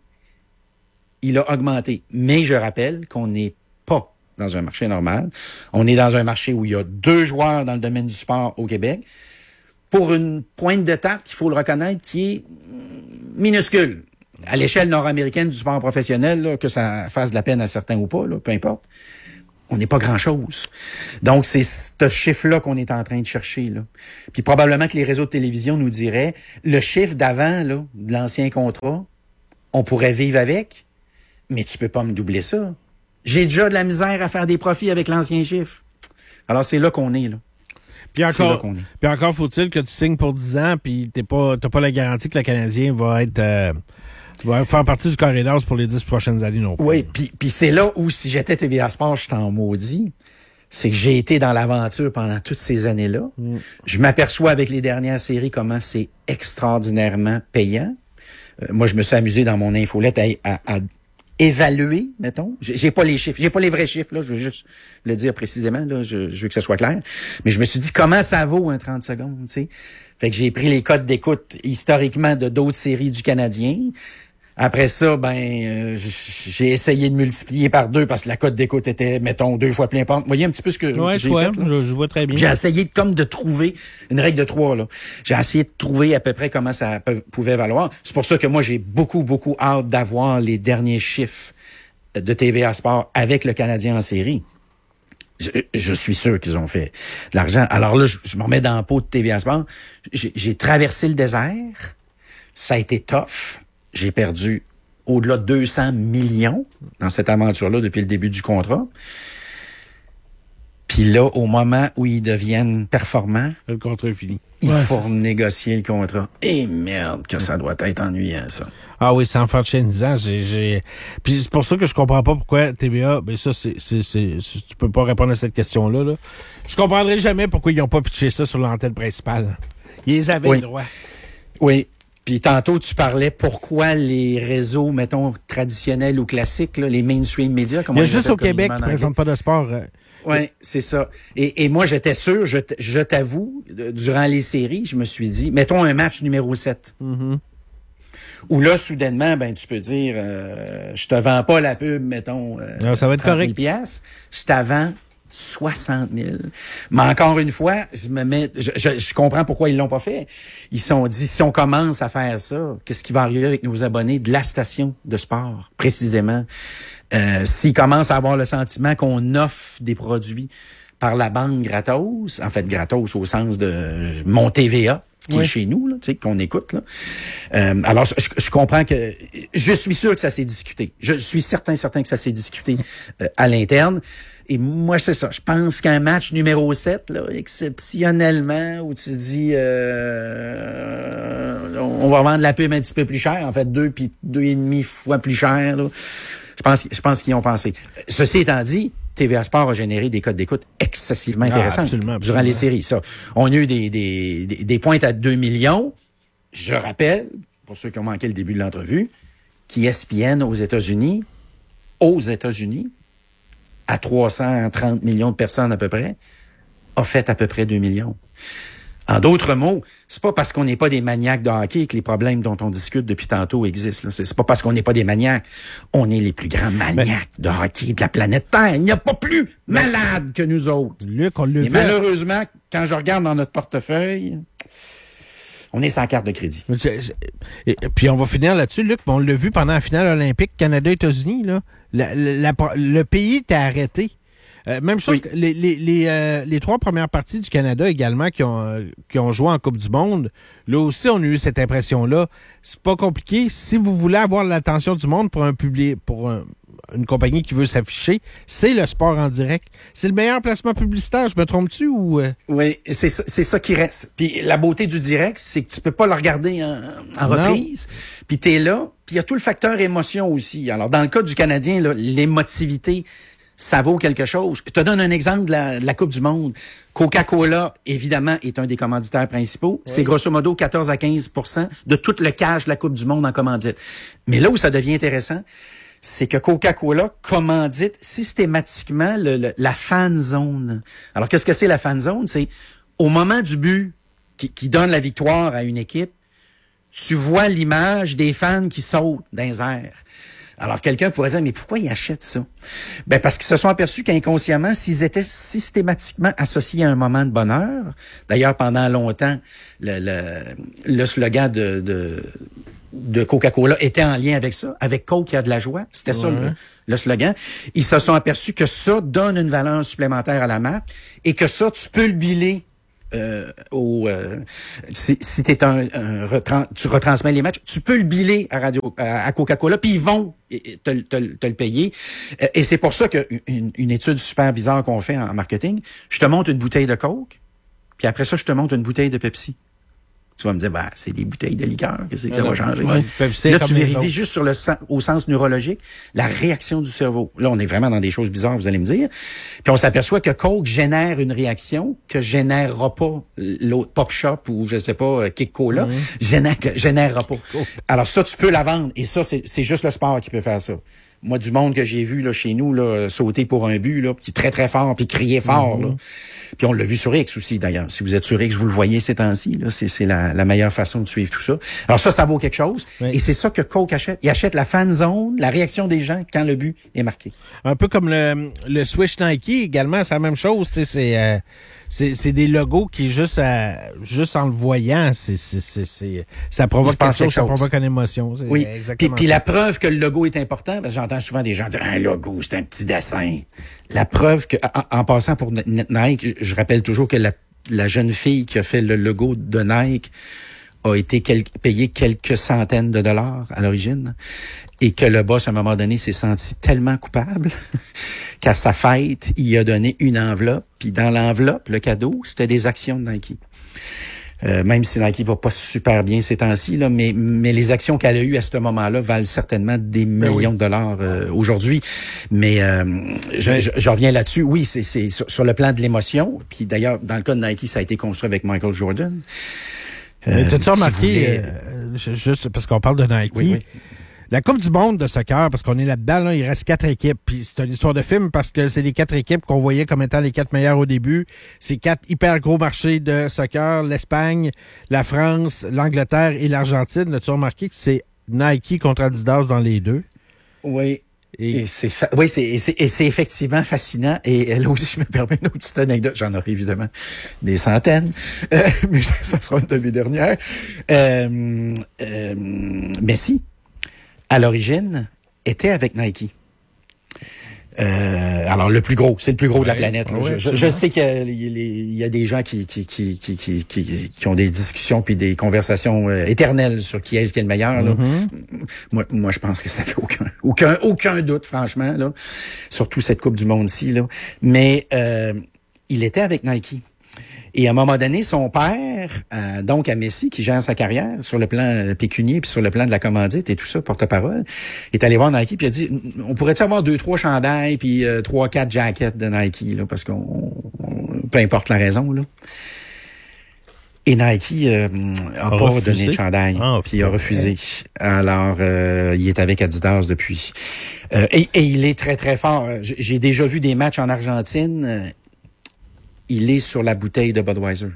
F: il a augmenté. Mais je rappelle qu'on n'est pas dans un marché normal. On est dans un marché où il y a deux joueurs dans le domaine du sport au Québec pour une pointe de tarte, il faut le reconnaître, qui est minuscule. À l'échelle nord-américaine du sport professionnel, là, que ça fasse de la peine à certains ou pas, là, peu importe, on n'est pas grand-chose. Donc, c'est ce chiffre-là qu'on est en train de chercher, là. Puis probablement que les réseaux de télévision nous diraient, le chiffre d'avant, là, de l'ancien contrat, on pourrait vivre avec, mais tu peux pas me doubler ça. J'ai déjà de la misère à faire des profits avec l'ancien chiffre. Alors, c'est là qu'on est, là.
E: Puis encore, puis encore faut-il que tu signes pour dix ans, puis t'es pas, t'as pas la garantie que le Canadien va être... Euh, va faire partie du corridor pour les dix prochaines années non plus.
F: Oui, puis, puis c'est là où, si j'étais T V A Sport, je t'en maudis. C'est que j'ai été dans l'aventure pendant toutes ces années-là. Mm. Je m'aperçois avec les dernières séries comment c'est extraordinairement payant. Euh, moi, je me suis amusé dans mon infolette à, à, à évaluer, mettons. J'ai, j'ai pas les chiffres, j'ai pas les vrais chiffres, là. Je veux juste le dire précisément, là. Je, je veux que ce soit clair. Mais je me suis dit, comment ça vaut un trente secondes, tu sais? Fait que j'ai pris les codes d'écoute historiquement de d'autres séries du Canadien. Après ça, ben, euh, j'ai essayé de multiplier par deux parce que la cote d'écoute était, mettons, deux fois plein pente. Vous voyez un petit peu ce que
E: ouais,
F: j'ai
E: je
F: fait?
E: Vois, je, je vois très bien.
F: J'ai essayé de, comme de trouver une règle de trois, là. J'ai essayé de trouver à peu près comment ça peut, pouvait valoir. C'est pour ça que moi, j'ai beaucoup, beaucoup hâte d'avoir les derniers chiffres de T V A Sport avec le Canadien en série. Je, je suis sûr qu'ils ont fait de l'argent. Alors là, je, je me remets dans la peau de T V A Sport. J'ai, j'ai traversé le désert. Ça a été tough. J'ai perdu au-delà de deux cents millions dans cette aventure-là depuis le début du contrat. Puis là, au moment où ils deviennent performants,
E: le contrat est fini.
F: Il ouais, faut négocier le contrat. Et merde, que ça doit être ennuyant, ça.
E: Ah oui, sans faire de chénisant, j'ai, j'ai... Puis c'est pour ça que je comprends pas pourquoi T V A, ben ça, c'est, c'est, c'est, c'est tu peux pas répondre à cette question-là, là. Je comprendrai jamais pourquoi ils ont pas pitché ça sur l'antenne principale. Ils avaient
F: oui.
E: le droit.
F: Oui. Puis tantôt, tu parlais pourquoi les réseaux, mettons, traditionnels ou classiques, là, les mainstream médias, comme on
E: Il y a juste au Québec qui ne présentent pas de sport. Euh,
F: oui, c'est ça. Et, et moi, j'étais sûr, je, je t'avoue, durant les séries, je me suis dit, mettons un match numéro sept.
E: Mm-hmm.
F: Où là, soudainement, ben tu peux dire, euh, je te vends pas la pub, mettons, euh,
E: non, ça va être correct.
F: piastres, je t'avends soixante mille. Mais encore une fois, je me mets, je, je, je comprends pourquoi ils l'ont pas fait. Ils se sont dit, si on commence à faire ça, qu'est-ce qui va arriver avec nos abonnés de la station de sport, précisément? Euh, s'ils commencent à avoir le sentiment qu'on offre des produits par la bande gratos, en fait gratos au sens de mon T V A, qui oui. est chez nous, là, tu sais, qu'on écoute. Là. Euh, alors, je, je comprends que... Je suis sûr que ça s'est discuté. Je suis certain, certain que ça s'est discuté euh, à l'interne. Et moi, c'est ça. Je pense qu'un match numéro sept, là, exceptionnellement, où tu dis euh, on va vendre la pub un petit peu plus cher, en fait, deux puis deux et demi fois plus cher. Là. Je pense, je pense qu'ils y ont pensé. Ceci étant dit, T V A Sport a généré des codes d'écoute excessivement ah, intéressants absolument, absolument. durant les séries. Ça, on a eu des, des, des, des pointes à deux millions. Je rappelle, pour ceux qui ont manqué le début de l'entrevue, qu'E S P N aux États-Unis, aux États-Unis, à trois cent trente millions de personnes à peu près, a fait à peu près deux millions. En d'autres mots, c'est pas parce qu'on n'est pas des maniaques de hockey que les problèmes dont on discute depuis tantôt existent. Là. C'est, c'est pas parce qu'on n'est pas des maniaques. On est les plus grands maniaques de hockey de la planète Terre. Il n'y a pas plus malades que nous autres.
E: Luc, on le
F: Et malheureusement, quand je regarde dans notre portefeuille, on est sans carte de crédit.
E: Et puis on va finir là-dessus, Luc. On l'a vu pendant la finale olympique Canada-États-Unis. Là, la, la, la, le pays t'a arrêté. Euh, même chose oui. que les, les, les, euh, les trois premières parties du Canada également qui ont, euh, qui ont joué en Coupe du Monde, là aussi, on a eu cette impression-là. C'est pas compliqué. Si vous voulez avoir l'attention du monde pour un public, pour un, une compagnie qui veut s'afficher, c'est le sport en direct. C'est le meilleur placement publicitaire, je me trompe-tu ou... Euh...
F: Oui, c'est ça, c'est ça qui reste. Puis la beauté du direct, c'est que tu peux pas le regarder en, en reprise. Puis t'es là. Puis il y a tout le facteur émotion aussi. Alors, dans le cas du Canadien, là, l'émotivité... ça vaut quelque chose. Je te donne un exemple de la, de la Coupe du Monde. Coca-Cola, évidemment, est un des commanditaires principaux. Oui. C'est grosso modo quatorze à quinze pour cent de tout le cash de la Coupe du Monde en commandite. Mais là où ça devient intéressant, c'est que Coca-Cola commandite systématiquement le, le, la fan zone. Alors, qu'est-ce que c'est la fan zone? C'est au moment du but qui, qui donne la victoire à une équipe, tu vois l'image des fans qui sautent dans les airs. Alors, quelqu'un pourrait dire, mais pourquoi ils achètent ça? Ben, parce qu'ils se sont aperçus qu'inconsciemment, s'ils étaient systématiquement associés à un moment de bonheur, d'ailleurs, pendant longtemps, le, le, le slogan de, de, de Coca-Cola était en lien avec ça, avec Coke qui a de la joie. C'était ouais. ça, le, le slogan. Ils se sont aperçus que ça donne une valeur supplémentaire à la marque et que ça, tu peux le biller. Euh, au, euh, si, si t'es un, un retran- tu retransmets les matchs, tu peux le biller à radio à, à Coca-Cola, puis ils vont te, te, te le payer. Et c'est pour ça qu'une une étude super bizarre qu'on fait en marketing, je te montre une bouteille de Coke, puis après ça, je te montre une bouteille de Pepsi. Tu vas me dire, bah, c'est des bouteilles de liqueur, qu'est-ce que ça va changer? Ouais, là, tu vérifies juste sur le sens, au sens neurologique la réaction du cerveau. Là, on est vraiment dans des choses bizarres, vous allez me dire. Puis on s'aperçoit que Coke génère une réaction que générera pas l'autre Pop Shop ou je sais pas, Kick Cola, mmh. génère, générera pas. Alors ça, tu peux la vendre. Et ça, c'est, c'est juste le sport qui peut faire ça. Moi, du monde que j'ai vu là chez nous là sauter pour un but là, puis très très fort, puis crier fort. Mmh. Là. Puis on l'a vu sur X aussi d'ailleurs. Si vous êtes sur X, vous le voyez ces temps-ci. Là, c'est, c'est la, la meilleure façon de suivre tout ça. Alors ça, ça vaut quelque chose. Oui. Et c'est ça que Coke achète. Il achète la fan zone, la réaction des gens quand le but est marqué.
E: Un peu comme le, le Switch Nike également, c'est la même chose. C'est c'est, euh, c'est, c'est des logos qui juste à, juste en le voyant, c'est c'est c'est, c'est ça provoque quelque chose, quelque chose, ça provoque une émotion. C'est
F: oui. Puis, puis la preuve que le logo est important, parce que j'entends souvent des gens dire un logo, c'est un petit dessin. La preuve que, en, en passant pour Nike, je rappelle toujours que la, la jeune fille qui a fait le logo de Nike a été quel, payée quelques centaines de dollars à l'origine et que le boss, à un moment donné, s'est senti tellement coupable qu'à sa fête, il a donné une enveloppe. Puis dans l'enveloppe, le cadeau, c'était des actions de Nike. Euh, même si Nike va pas super bien ces temps-ci, là, mais, mais les actions qu'elle a eues à ce moment-là valent certainement des millions oui. de dollars euh, aujourd'hui. Mais euh, je, je, je reviens là-dessus. Oui, c'est, c'est sur, sur le plan de l'émotion. Puis d'ailleurs, dans le cas de Nike, ça a été construit avec Michael Jordan.
E: Euh, mais t'as-tu remarqué, voulait... euh, juste parce qu'on parle de Nike, oui, oui. La Coupe du monde de soccer, parce qu'on est là-dedans, là, il reste quatre équipes. Puis c'est une histoire de film parce que c'est les quatre équipes qu'on voyait comme étant les quatre meilleures au début. C'est quatre hyper gros marchés de soccer. L'Espagne, la France, l'Angleterre et l'Argentine. As-tu remarqué que c'est Nike contre Adidas dans les deux?
F: Oui.
E: Et,
F: Et c'est fa- oui, c'est, et c'est, et c'est effectivement fascinant. Et là aussi, je me permets une autre petite anecdote. J'en aurai évidemment des centaines, euh, mais ça sera une de mes dernières. Euh, euh, Messi, à l'origine, était avec Nike. Euh, alors le plus gros, c'est le plus gros ouais, de la planète. Là. Ouais, je, je, je sais qu'il y a, il y a des gens qui qui qui qui qui qui, qui ont des discussions puis des conversations euh, éternelles sur qui est-ce qui est le meilleur. Là. Mm-hmm. Moi, moi, je pense que ça fait aucun aucun aucun doute, franchement, là, surtout cette Coupe du Monde-ci. Là. Mais euh, il était avec Nike. Et à un moment donné, son père, euh, donc à Messi, qui gère sa carrière sur le plan euh, pécunier puis sur le plan de la commandite et tout ça, porte-parole, est allé voir Nike puis a dit, on pourrait-tu avoir deux, trois chandails puis euh, trois, quatre jackets de Nike, là, parce qu'on, on, peu importe la raison, là. Et Nike euh, a, a pas refusé. donné de chandail, ah, puis il a refusé. Alors, euh, il est avec Adidas depuis. Euh, et, et il est très, très fort. J'ai déjà vu des matchs en Argentine. Il est sur la bouteille de Budweiser.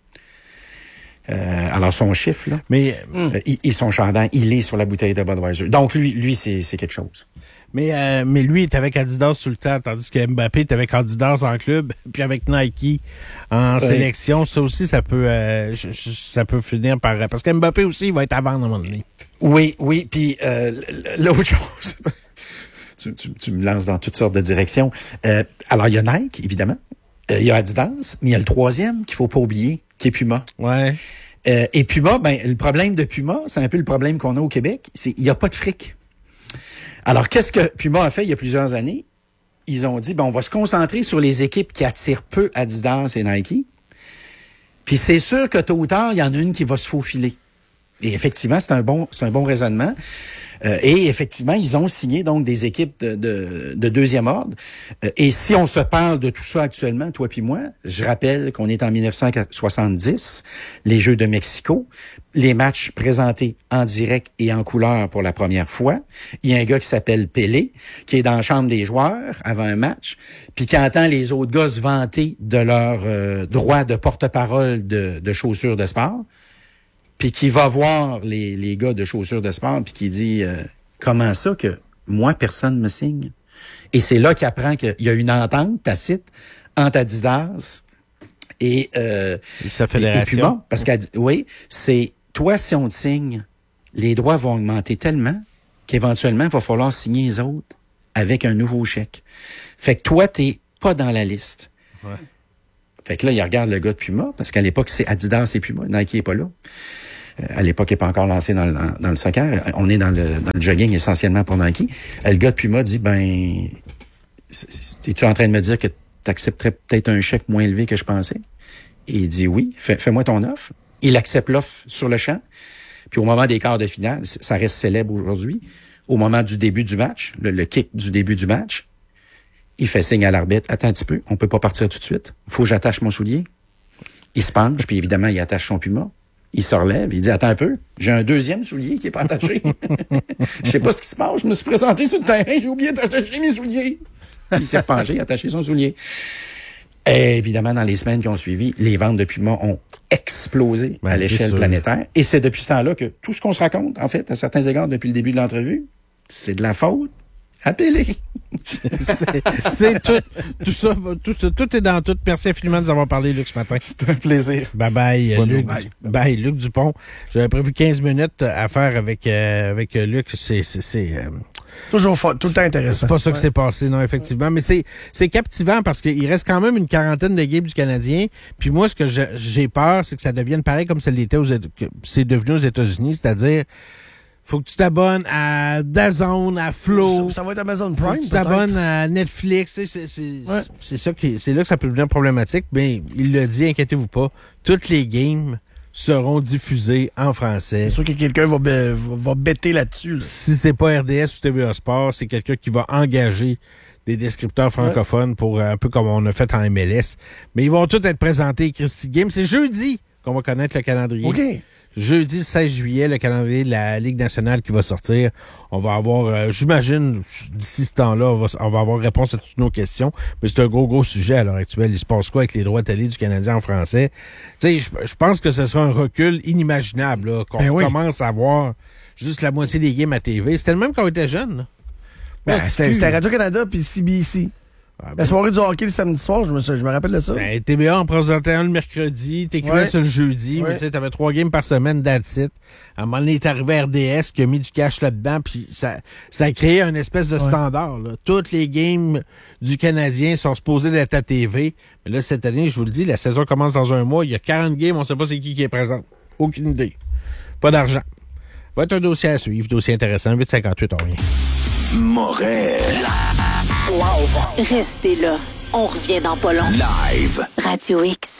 F: Euh, alors, son chiffre, là,
E: mais
F: euh, il, il, son chandail, il est sur la bouteille de Budweiser. Donc, lui, lui c'est, c'est quelque chose.
E: Mais, euh, mais lui, il est avec Adidas tout le temps, tandis que Mbappé est avec Adidas en club, puis avec Nike en oui. sélection. Ça aussi, ça peut euh, ça peut finir par... Parce que Mbappé aussi, il va être à vendre à un moment donné.
F: Oui, oui. Puis euh, l'autre chose... tu, tu, tu me lances dans toutes sortes de directions. Euh, alors, il y a Nike, évidemment. Euh, il y a Adidas, mais il y a le troisième qu'il faut pas oublier, qui est Puma.
E: Ouais.
F: Euh, et Puma, ben le problème de Puma, c'est un peu le problème qu'on a au Québec, c'est il y a pas de fric. Alors, qu'est-ce que Puma a fait il y a plusieurs années? Ils ont dit, ben on va se concentrer sur les équipes qui attirent peu Adidas et Nike. Puis c'est sûr que tôt ou tard, il y en a une qui va se faufiler. Et effectivement, c'est un bon, c'est un bon raisonnement. Euh, et effectivement, ils ont signé donc des équipes de, de, de deuxième ordre. Euh, et si on se parle de tout ça actuellement, toi puis moi, je rappelle qu'on est en dix-neuf cent soixante-dix, les Jeux de Mexico, les matchs présentés en direct et en couleur pour la première fois. Il y a un gars qui s'appelle Pelé, qui est dans la chambre des joueurs avant un match, puis qui entend les autres gars se vanter de leur euh, droit de porte-parole de, de chaussures de sport. Puis qui va voir les, les gars de chaussures de sport, puis qui dit euh, comment ça que moi, personne me signe? Et c'est là qu'il apprend qu'il y a une entente tacite entre Adidas et, euh,
E: et sa fédération.
F: Et, et Puma, parce que oui, c'est toi, si on te signe, les droits vont augmenter tellement qu'éventuellement, il va falloir signer les autres avec un nouveau chèque. Fait que toi, t'es pas dans la liste.
E: Ouais.
F: Fait que là, il regarde le gars de Puma, parce qu'à l'époque, c'est Adidas et Puma. Nike est pas là. Euh, à l'époque, il n'est pas encore lancé dans le, dans le soccer. On est dans le, dans le jogging essentiellement pour Nike. Euh, le gars de Puma dit, ben, es-tu en train de me dire que tu accepterais peut-être un chèque moins élevé que je pensais? Et il dit oui, fais, fais-moi ton offre. Il accepte l'offre sur le champ. Puis au moment des quarts de finale, ça reste célèbre aujourd'hui, au moment du début du match, le, le kick du début du match, il fait signe à l'arbitre, attends un petit peu, on peut pas partir tout de suite. Faut que j'attache mon soulier. Il se penche, puis évidemment, il attache son Puma. Il se relève, il dit, attends un peu, j'ai un deuxième soulier qui est pas attaché. Je sais pas ce qui se passe, je me suis présenté sur le terrain, j'ai oublié d'attacher mes souliers. Il s'est repenché, il a attaché son soulier. Et évidemment, dans les semaines qui ont suivi, les ventes de Puma ont explosé ben, à l'échelle planétaire. Et c'est depuis ce temps-là que tout ce qu'on se raconte, en fait, à certains égards, depuis le début de l'entrevue, c'est de la faute à Pelé.
E: c'est, c'est tout, tout ça, tout, tout est dans tout. Merci infiniment de nous avoir parlé, Luc, ce matin.
F: C'était un plaisir.
E: Bye bye,
F: bon
E: Luc.
F: Bye.
E: Bye, Luc Dupont. J'avais prévu quinze minutes à faire avec, euh, avec Luc. C'est, c'est, c'est, euh,
D: toujours fort, tout le temps intéressant.
E: C'est pas ça
D: ouais.
E: qui s'est passé, non, effectivement. Mais c'est, c'est captivant parce qu'il reste quand même une quarantaine de games du Canadien. Puis moi, ce que je, j'ai peur, c'est que ça devienne pareil comme ça l'était aux, que c'est devenu aux États-Unis, c'est-à-dire faut que tu t'abonnes à DAZN, à Flow.
D: Ça, ça va être Amazon Prime,
E: faut que tu t'abonnes à Netflix. C'est, c'est, c'est, ouais. c'est, ça qui, c'est là que ça peut devenir problématique. Mais il l'a dit, inquiétez-vous pas. Toutes les games seront diffusées en français.
D: C'est sûr que quelqu'un va, va, va bêter là-dessus. Là.
E: Si c'est pas R D S ou T V A Sport, c'est quelqu'un qui va engager des descripteurs francophones ouais. pour un peu comme on a fait en M L S. Mais ils vont tous être présentés, Christy Game. C'est jeudi qu'on va connaître le calendrier.
D: OK.
E: Jeudi seize juillet, le calendrier de la Ligue nationale qui va sortir. On va avoir, euh, j'imagine, d'ici ce temps-là, on va, on va avoir réponse à toutes nos questions. Mais c'est un gros, gros sujet à l'heure actuelle. Il se passe quoi avec les droits télé du Canadien en français? Tu sais, je, je pense que ce sera un recul inimaginable, là, qu'on ben oui. commence à voir juste la moitié des games à T V. C'était le même quand on était jeune, là.
D: Ben,
E: Oh,
D: c'était, c'était Radio-Canada puis C B C.
E: Ah, ben,
D: La soirée du hockey le samedi soir, je me, je me rappelle de ça.
E: Ben, T B A en présentait un le mercredi, T Q S
D: Ouais.
E: le jeudi,
D: Ouais.
E: mais tu sais, t'avais trois games par semaine, that's it. À un moment donné, est arrivé R D S qui a mis du cash là-dedans, puis ça, ça a créé un espèce de standard, là. Toutes les games du Canadien sont supposées d'être à T V. Mais là, cette année, je vous le dis, la saison commence dans un mois, il y a quarante games, on sait pas c'est qui qui est présent. Aucune idée. Pas d'argent. Va être un dossier à suivre, dossier intéressant, huit cinquante-huit, on revient.
B: Morel.
G: Restez là. On revient dans pas long.
B: Live.
G: Radio X.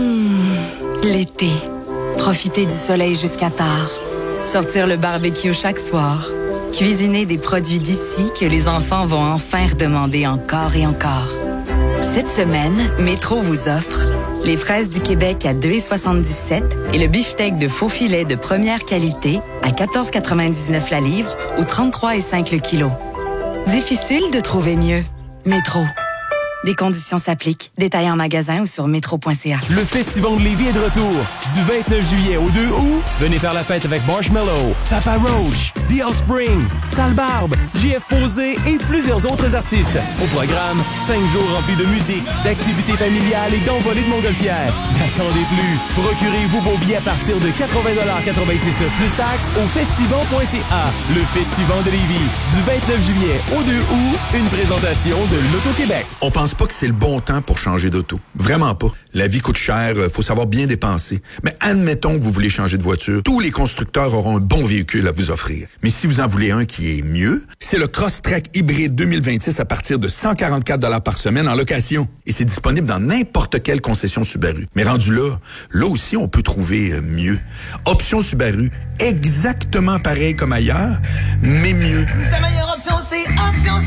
H: L'été. Profiter du soleil jusqu'à tard. Sortir le barbecue chaque soir. Cuisiner des produits d'ici que les enfants vont enfin redemander encore et encore. Cette semaine, Métro vous offre les fraises du Québec à deux soixante-dix-sept et le beefsteak de faux filet de première qualité à quatorze quatre-vingt-dix-neuf la livre ou trente-trois virgule cinq le kilo. Difficile de trouver mieux. Métro. Des conditions s'appliquent. Détails en magasin ou sur métro point c a.
A: Le Festival de Lévis est de retour. Du vingt-neuf juillet au deux août, venez faire la fête avec Marshmello, Papa Roach, The Offspring, Sale Barbe, J F Posé et plusieurs autres artistes. Au programme, cinq jours remplis de musique, d'activités familiales et d'envolées de montgolfières. N'attendez plus. Procurez-vous vos billets à partir de quatre-vingts dollars quatre-vingt-dix-neuf plus taxes au festival point c a. Le Festival de Lévis, du vingt-neuf juillet au deux août, une présentation de l'Auto-Québec.
I: On pense pas que c'est le bon temps pour changer d'auto. Vraiment pas. La vie coûte cher, faut savoir bien dépenser. Mais admettons que vous voulez changer de voiture. Tous les constructeurs auront un bon véhicule à vous offrir. Mais si vous en voulez un qui est mieux, c'est le Crosstrek Hybride deux mille vingt-six à partir de cent quarante-quatre dollars par semaine en location. Et c'est disponible dans n'importe quelle concession Subaru. Mais rendu là, là aussi, on peut trouver mieux. Option Subaru, exactement pareil comme ailleurs, mais mieux.
C: Ta meilleure option, c'est Option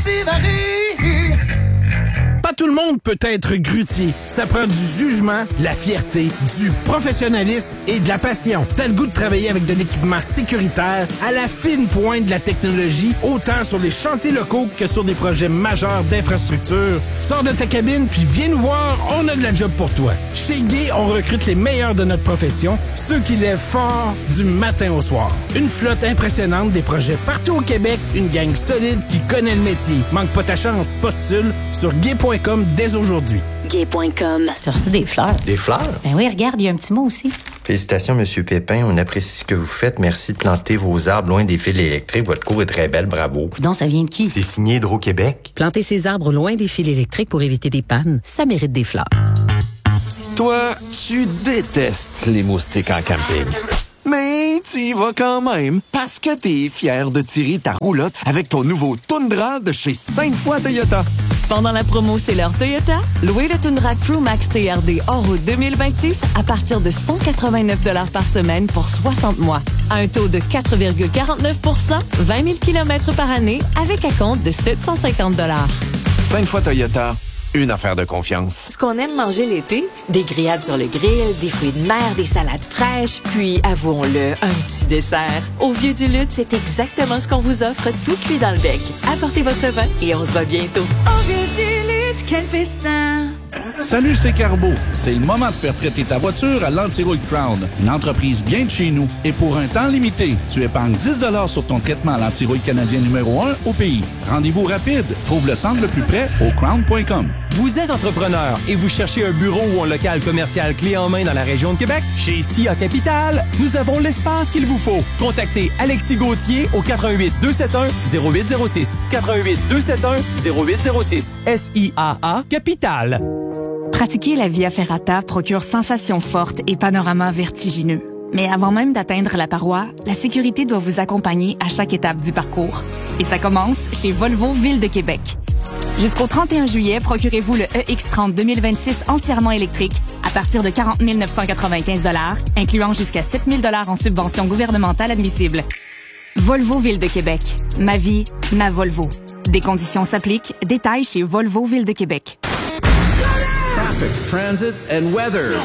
C: Subaru.
E: Pas tout le monde peut être grutier. Ça prend du jugement, de la fierté, du professionnalisme et de la passion. T'as le goût de travailler avec de l'équipement sécuritaire à la fine pointe de la technologie, autant sur les chantiers locaux que sur des projets majeurs d'infrastructure. Sors de ta cabine puis viens nous voir, on a de la job pour toi. Chez Gay, on recrute les meilleurs de notre profession, ceux qui lèvent fort du matin au soir. Une flotte impressionnante, des projets partout au Québec, une gang solide qui connaît le métier. Manque pas ta chance, postule sur gay point com dès aujourd'hui.
G: Gay point com.
J: T'as reçu des fleurs?
K: Des fleurs?
J: Ben oui, regarde, il y a un petit mot aussi.
K: Félicitations, Monsieur Pépin. On apprécie ce que vous faites. Merci de planter vos arbres loin des fils électriques. Votre cour est très belle. Bravo.
J: Donc, ça vient de qui?
K: C'est signé Hydro-Québec.
L: Planter ses arbres loin des fils électriques pour éviter des pannes, ça mérite des fleurs.
B: Toi, tu détestes les moustiques en camping. Mais tu y vas quand même parce que t'es fier de tirer ta roulotte avec ton nouveau Tundra de chez cinq fois Toyota.
H: Pendant la promo C'est l'heure Toyota, louez le Tundra Crew Max T R D hors route deux mille vingt-six à partir de cent quatre-vingt-neuf dollars par semaine pour soixante mois. À un taux de quatre virgule quarante-neuf pour cent, vingt mille kilomètres par année avec un compte de sept cent cinquante dollars.
B: cinq fois Toyota. Une affaire de confiance.
G: Ce qu'on aime manger l'été, des grillades sur le grill, des fruits de mer, des salades fraîches, puis, avouons-le, un petit dessert. Au Vieux du Lutte, c'est exactement ce qu'on vous offre, tout cuit dans le bec. Apportez votre vin et on se voit bientôt. Au Vieux du Lutte, quel festin!
M: Salut, c'est Carbo. C'est le moment de faire traiter ta voiture à l'Antirouille Crown, une entreprise bien de chez nous. Et pour un temps limité, tu épargnes dix dollars sur ton traitement à l'antirouille canadien numéro un au pays. Rendez-vous rapide. Trouve le centre le plus près au crown point com.
A: Vous êtes entrepreneur et vous cherchez un bureau ou un local commercial clé en main dans la région de Québec? Chez S I A Capital, nous avons l'espace qu'il vous faut. Contactez Alexis Gauthier au quatre un huit, deux sept un, zéro huit zéro six. quatre un huit, deux sept un, zéro huit zéro six. S I A A Capital.
N: Pratiquer la Via Ferrata procure sensations fortes et panoramas vertigineux. Mais avant même d'atteindre la paroi, la sécurité doit vous accompagner à chaque étape du parcours. Et ça commence chez Volvo Ville de Québec. Jusqu'au trente et un juillet, procurez-vous le E X trente deux mille vingt-six entièrement électrique à partir de quarante mille neuf cent quatre-vingt-quinze dollars, incluant jusqu'à sept mille dollars en subvention gouvernementale admissible. Volvo Ville de Québec. Ma vie, ma Volvo. Des conditions s'appliquent. Détails chez Volvo Ville de Québec.
O: Traffic, transit and weather.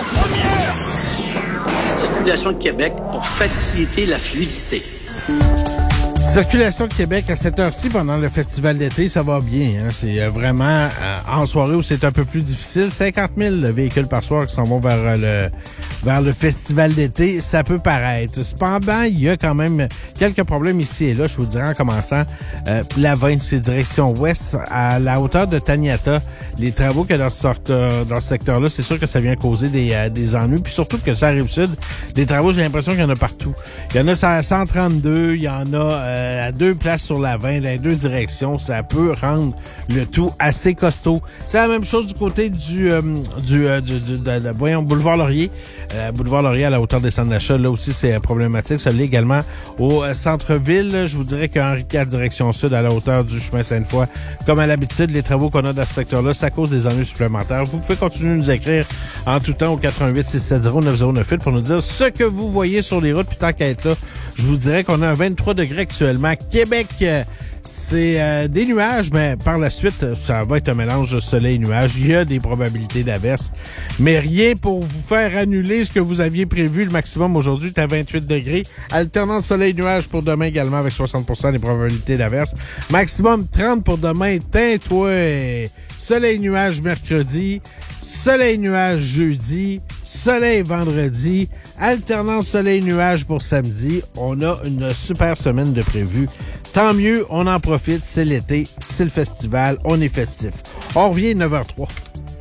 O: Circulation de Québec pour faciliter la fluidité.
E: Circulation de Québec à cette heure-ci pendant le festival d'été, ça va bien. Hein? C'est vraiment euh, en soirée où c'est un peu plus difficile. cinquante mille véhicules par soir qui s'en vont vers euh, le vers le festival d'été, ça peut paraître. Cependant, il y a quand même quelques problèmes ici et là. Je vous dirais en commençant, euh, la vingt, c'est direction ouest, à la hauteur de Taniata. Les travaux qu'il y a dans ce, sorte, euh, dans ce secteur-là, c'est sûr que ça vient causer des, euh, des ennuis. Puis surtout que ça arrive sud, des travaux, j'ai l'impression qu'il y en a partout. Il y en a à cent trente-deux, il y en a euh, à deux places sur la vingt, dans les deux directions. Ça peut rendre le tout assez costaud. C'est la même chose du côté du, euh, du, euh, du, du de, de, voyons, boulevard Laurier. Euh, boulevard Laurier à la hauteur des centres d'achat, là aussi c'est problématique. Ça l'est également au euh, centre-ville. Je vous dirais qu'Henri quatre direction sud à la hauteur du chemin Sainte-Foy, comme à l'habitude, les travaux qu'on a dans ce secteur-là, ça cause des ennuis supplémentaires. Vous pouvez continuer de nous écrire en tout temps au quatre un huit six sept zéro neuf zéro neuf huit pour nous dire ce que vous voyez sur les routes. Puis tant qu'à être là, je vous dirais qu'on a un vingt-trois degrés actuellement. Québec, euh, c'est euh, des nuages, mais par la suite, ça va être un mélange de soleil et nuages. Il y a des probabilités d'averse, mais rien pour vous faire annuler ce que vous aviez prévu. Le maximum aujourd'hui est à vingt-huit degrés. Alternance soleil-nuage pour demain également avec soixante pour cent des probabilités d'averse. Maximum trente pour demain. Teint-toi. Soleil-nuage mercredi. Soleil-nuage jeudi. Soleil vendredi. Alternance soleil-nuage pour samedi. On a une super semaine de prévu. Tant mieux, on en profite. C'est l'été, c'est le festival, on est festif. On revient neuf heures zéro trois.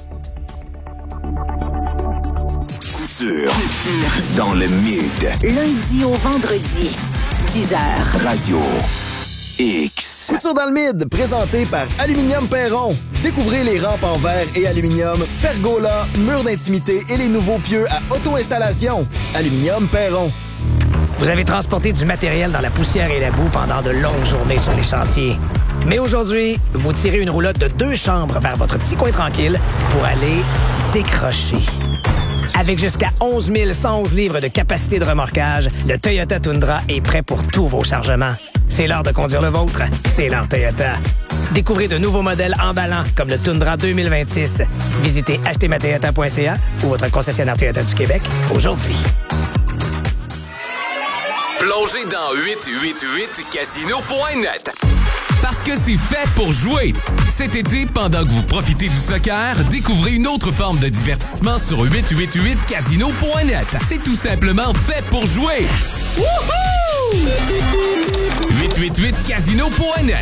P: Couture. Dans le mid.
Q: Lundi au vendredi, dix heures.
P: Radio X.
R: Couture dans le mid, présenté par Aluminium Perron. Découvrez les rampes en verre et aluminium, pergola, murs d'intimité et les nouveaux pieux à auto-installation. Aluminium Perron.
S: Vous avez transporté du matériel dans la poussière et la boue pendant de longues journées sur les chantiers. Mais aujourd'hui, vous tirez une roulotte de deux chambres vers votre petit coin tranquille pour aller décrocher. Avec jusqu'à onze mille cent onze livres de capacité de remorquage, le Toyota Tundra est prêt pour tous vos chargements. C'est l'heure de conduire le vôtre. C'est l'heure Toyota. Découvrez de nouveaux modèles emballants comme le Tundra deux mille vingt-six. Visitez acheter ma toyota point c a ou votre concessionnaire Toyota du Québec aujourd'hui.
T: Plongez dans huit huit huit casino point net. Parce que c'est fait pour jouer. Cet été, pendant que vous profitez du soccer, découvrez une autre forme de divertissement sur huit huit huit casino point net. C'est tout simplement fait pour jouer. Wouhou! huit huit huit casino point net.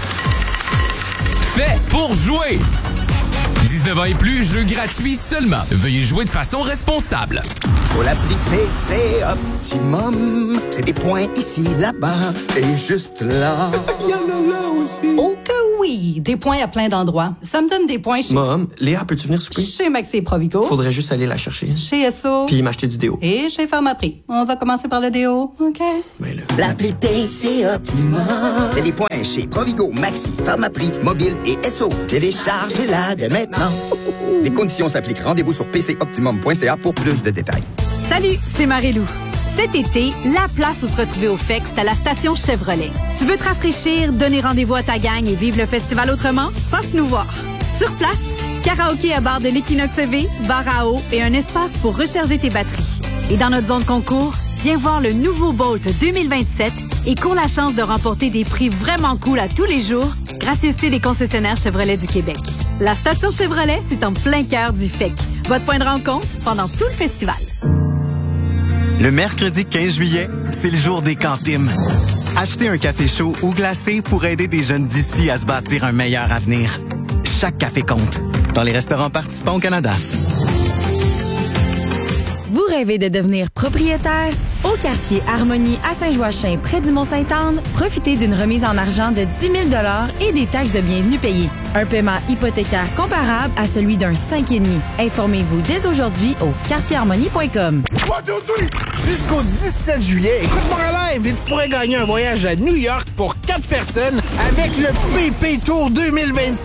T: Fait pour jouer. dix-neuf ans et plus, jeu gratuit seulement. Veuillez jouer de façon responsable.
U: Pour l'appli P C Optimum, c'est des points ici, là-bas et juste là.
V: Il y en a là aussi. Oh que oui! Des points à plein d'endroits. Ça me donne des points chez...
W: Mom, Léa, peux-tu venir souper?
V: Chez Maxi et Provigo.
W: Faudrait juste aller la chercher.
V: Chez S O.
W: Puis m'acheter du déo.
V: Et chez Pharmaprix. On va commencer par le déo, OK?
W: Mais là...
U: L'appli P C Optimum, c'est des points chez Provigo, Maxi, Pharmaprix, Mobile et S O. Téléchargez-la dès maintenant. Les conditions s'appliquent. Rendez-vous sur p c optimum point c a pour plus de détails.
X: Salut, c'est Marie-Lou. Cet été, la place où se retrouver au F E C, c'est à la station Chevrolet. Tu veux te rafraîchir, donner rendez-vous à ta gang et vivre le festival autrement? Passe nous voir. Sur place, karaoké à bar de l'Equinox E V, bar à eau et un espace pour recharger tes batteries. Et dans notre zone concours, viens voir le nouveau Bolt deux mille vingt-sept et cours la chance de remporter des prix vraiment cool à tous les jours, gracieuseté des concessionnaires Chevrolet du Québec. La station Chevrolet, c'est en plein cœur du F E C. Votre point de rencontre pendant tout le festival.
Y: Le mercredi quinze juillet, c'est le jour des cantines. Achetez un café chaud ou glacé pour aider des jeunes d'ici à se bâtir un meilleur avenir. Chaque café compte. Dans les restaurants participants au Canada.
Z: Vous rêvez de devenir propriétaire? Au quartier Harmonie à Saint-Joachim, près du Mont-Sainte-Anne, profitez d'une remise en argent de dix mille dollars et des taxes de bienvenue payées. Un paiement hypothécaire comparable à celui d'un cinq virgule cinq. Informez-vous dès aujourd'hui au quartier harmonie point com.
E: Jusqu'au dix-sept juillet, écoute-moi en live et tu pourrais gagner un voyage à New York pour quatre personnes avec le P P Tour deux mille vingt-six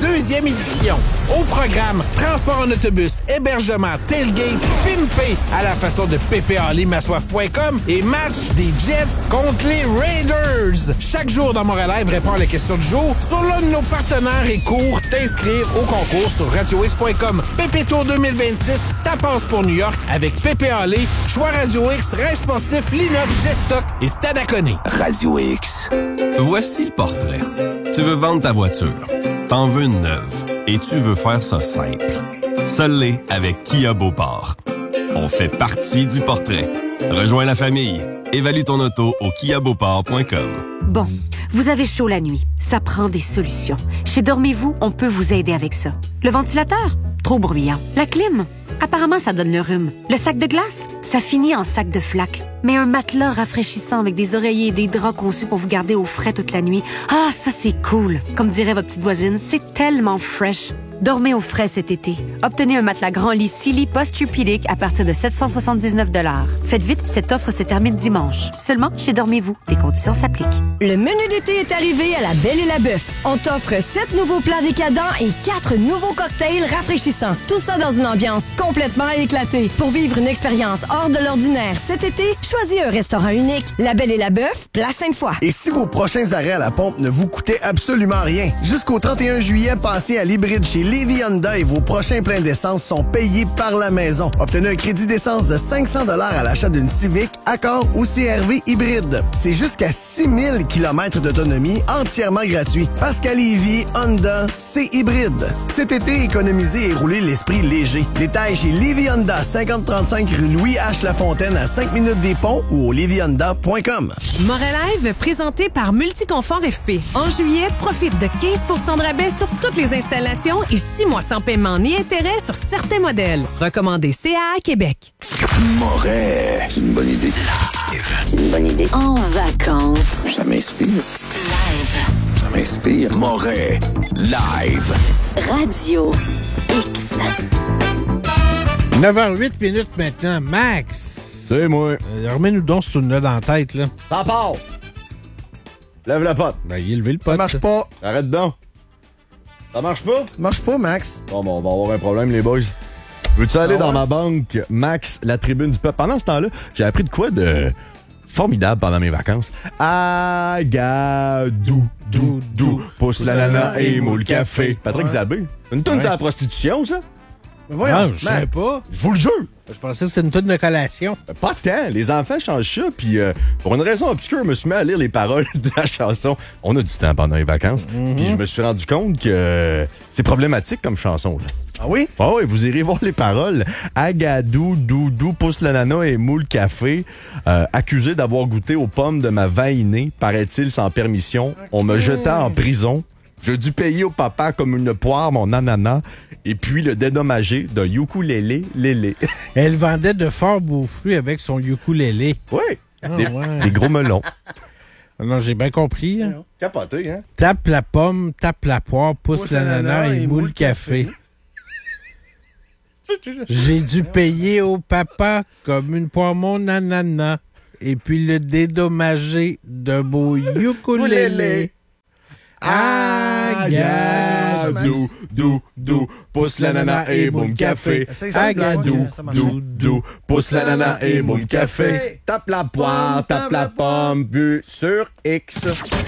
E: deuxième édition. Au programme, transport en autobus, hébergement, tailgate, pimpé à la façon de pépé ali massoif point com et match des Jets contre les Raiders. Chaque jour dans Montréal Live répond à la question du jour sur l'un de nos partenaires et cours. T'inscrire au concours sur radio x point com. Pépé Tour deux mille vingt-six, ta passe pour New York avec Pépé Allé, Choix Radio X, Rêve Sportif, Linox, Gestock et Stade Acconé.
P: Radio X.
C: Voici le portrait. Tu veux vendre ta voiture. T'en veux une neuve. Et tu veux faire ça simple. Seul l'est avec Kia Beauport. On fait partie du portrait. Rejoins la famille. Évalue ton auto au kia beauport point com.
D: Bon, vous avez chaud la nuit. Ça prend des solutions. Chez Dormez-vous, on peut vous aider avec ça. Le ventilateur? Trop bruyant. La clim? Apparemment, ça donne le rhume. Le sac de glace? Ça finit en sac de flaque. Mais un matelas rafraîchissant avec des oreillers et des draps conçus pour vous garder au frais toute la nuit. Ah, ça, c'est cool. Comme dirait votre petite voisine, c'est tellement fresh. Dormez au frais cet été. Obtenez un matelas grand lit Silly Posturepedic à partir de sept cent soixante-dix-neuf dollars. Faites vite, cette offre se termine dimanche. Seulement chez Dormez-vous. Des conditions s'appliquent.
F: Le menu d'été est arrivé à la Belle et la Bœuf. On t'offre sept nouveaux plats décadents et quatre nouveaux cocktails rafraîchissants. Tout ça dans une ambiance complètement éclatée. Pour vivre une expérience hors de l'ordinaire cet été, choisis un restaurant unique. La Belle et la Bœuf, Place Sainte-Foy.
R: Et si vos prochains arrêts à la pompe ne vous coûtaient absolument rien, jusqu'au trente et un juillet, passez à l'hybride chez Lévis Honda et vos prochains pleins d'essence sont payés par la maison. Obtenez un crédit d'essence de cinq cents dollars à l'achat d'une Civic, Accord ou C R V hybride. C'est jusqu'à six mille kilomètres d'autonomie entièrement gratuit. Parce qu'à Lévis, Honda, c'est hybride. Cet été, économisez et roulez l'esprit léger. Détails chez Lévis Honda, cinquante trente-cinq rue Louis H. Lafontaine à cinq minutes des ponts ou au lévis honda point com.
I: Montréal Live, présenté par Multiconfort F P. En juillet, profite de quinze pour cent de rabais sur toutes les installations et six mois sans paiement ni intérêt sur certains modèles. Recommandé C A A Québec.
P: Moret. C'est une bonne idée.
Q: C'est une bonne idée. En vacances.
P: Ça m'inspire.
Q: Live.
P: Ça m'inspire. Moret. Live.
Q: Radio X.
E: neuf heures huit minutes maintenant. Max.
J: C'est moi.
E: Euh, remets-nous donc ce tourne-là dans la tête, là.
J: Ça part. Lève la pote.
E: Ben, il a levé le pote.
R: Ça marche pas.
J: Arrête donc. Ça marche pas?
R: Ça marche pas, Max.
J: Bon, bon, on va avoir un problème, les boys. Veux-tu aller
R: ah
J: dans
R: ouais?
J: ma banque, Max, la tribune du peuple? Pendant ce temps-là, j'ai appris de quoi de formidable pendant mes vacances. Agadou, dou, dou, pousse la nana et moule café. Patrick ouais. Zabé. Une toune ouais. sur la prostitution, ça?
E: Mais voyons, ah, je sais pas.
J: Je vous le jure.
E: Je pensais que c'était une toune de collation.
J: Pas tant. Les enfants changent ça, puis euh, pour une raison obscure, je me suis mis à lire les paroles de la chanson. On a du temps pendant les vacances, mm-hmm. puis je me suis rendu compte que euh, c'est problématique comme chanson, là.
R: Ah oui?
J: Ah oui, vous irez voir les paroles. Agadou, doudou, pousse la nana et moule café. Euh, accusé d'avoir goûté aux pommes de ma vainée, paraît-il, sans permission. Okay. On me jeta en prison. J'ai dû payer au papa comme une poire mon ananas et puis le dédommager d'un ukulélé lélé.
E: Elle vendait de fort beaux fruits avec son ukulélé.
J: Oui,
E: ah,
J: des,
E: ouais.
J: des gros melons.
E: Non, j'ai bien compris. Hein.
J: Capoté, hein?
E: Tape la pomme, tape la poire, pousse, pousse l'ananas et, et moule café. café. J'ai dû payer au papa comme une poire mon ananas et puis le dédommager d'un beau ukulélé. Agadou, dou, dou, pousse l'ananas et boum café. Agadou, dou, dou, pousse l'ananas et boum café.
J: Tape la poire, tape la pomme, bu sur X.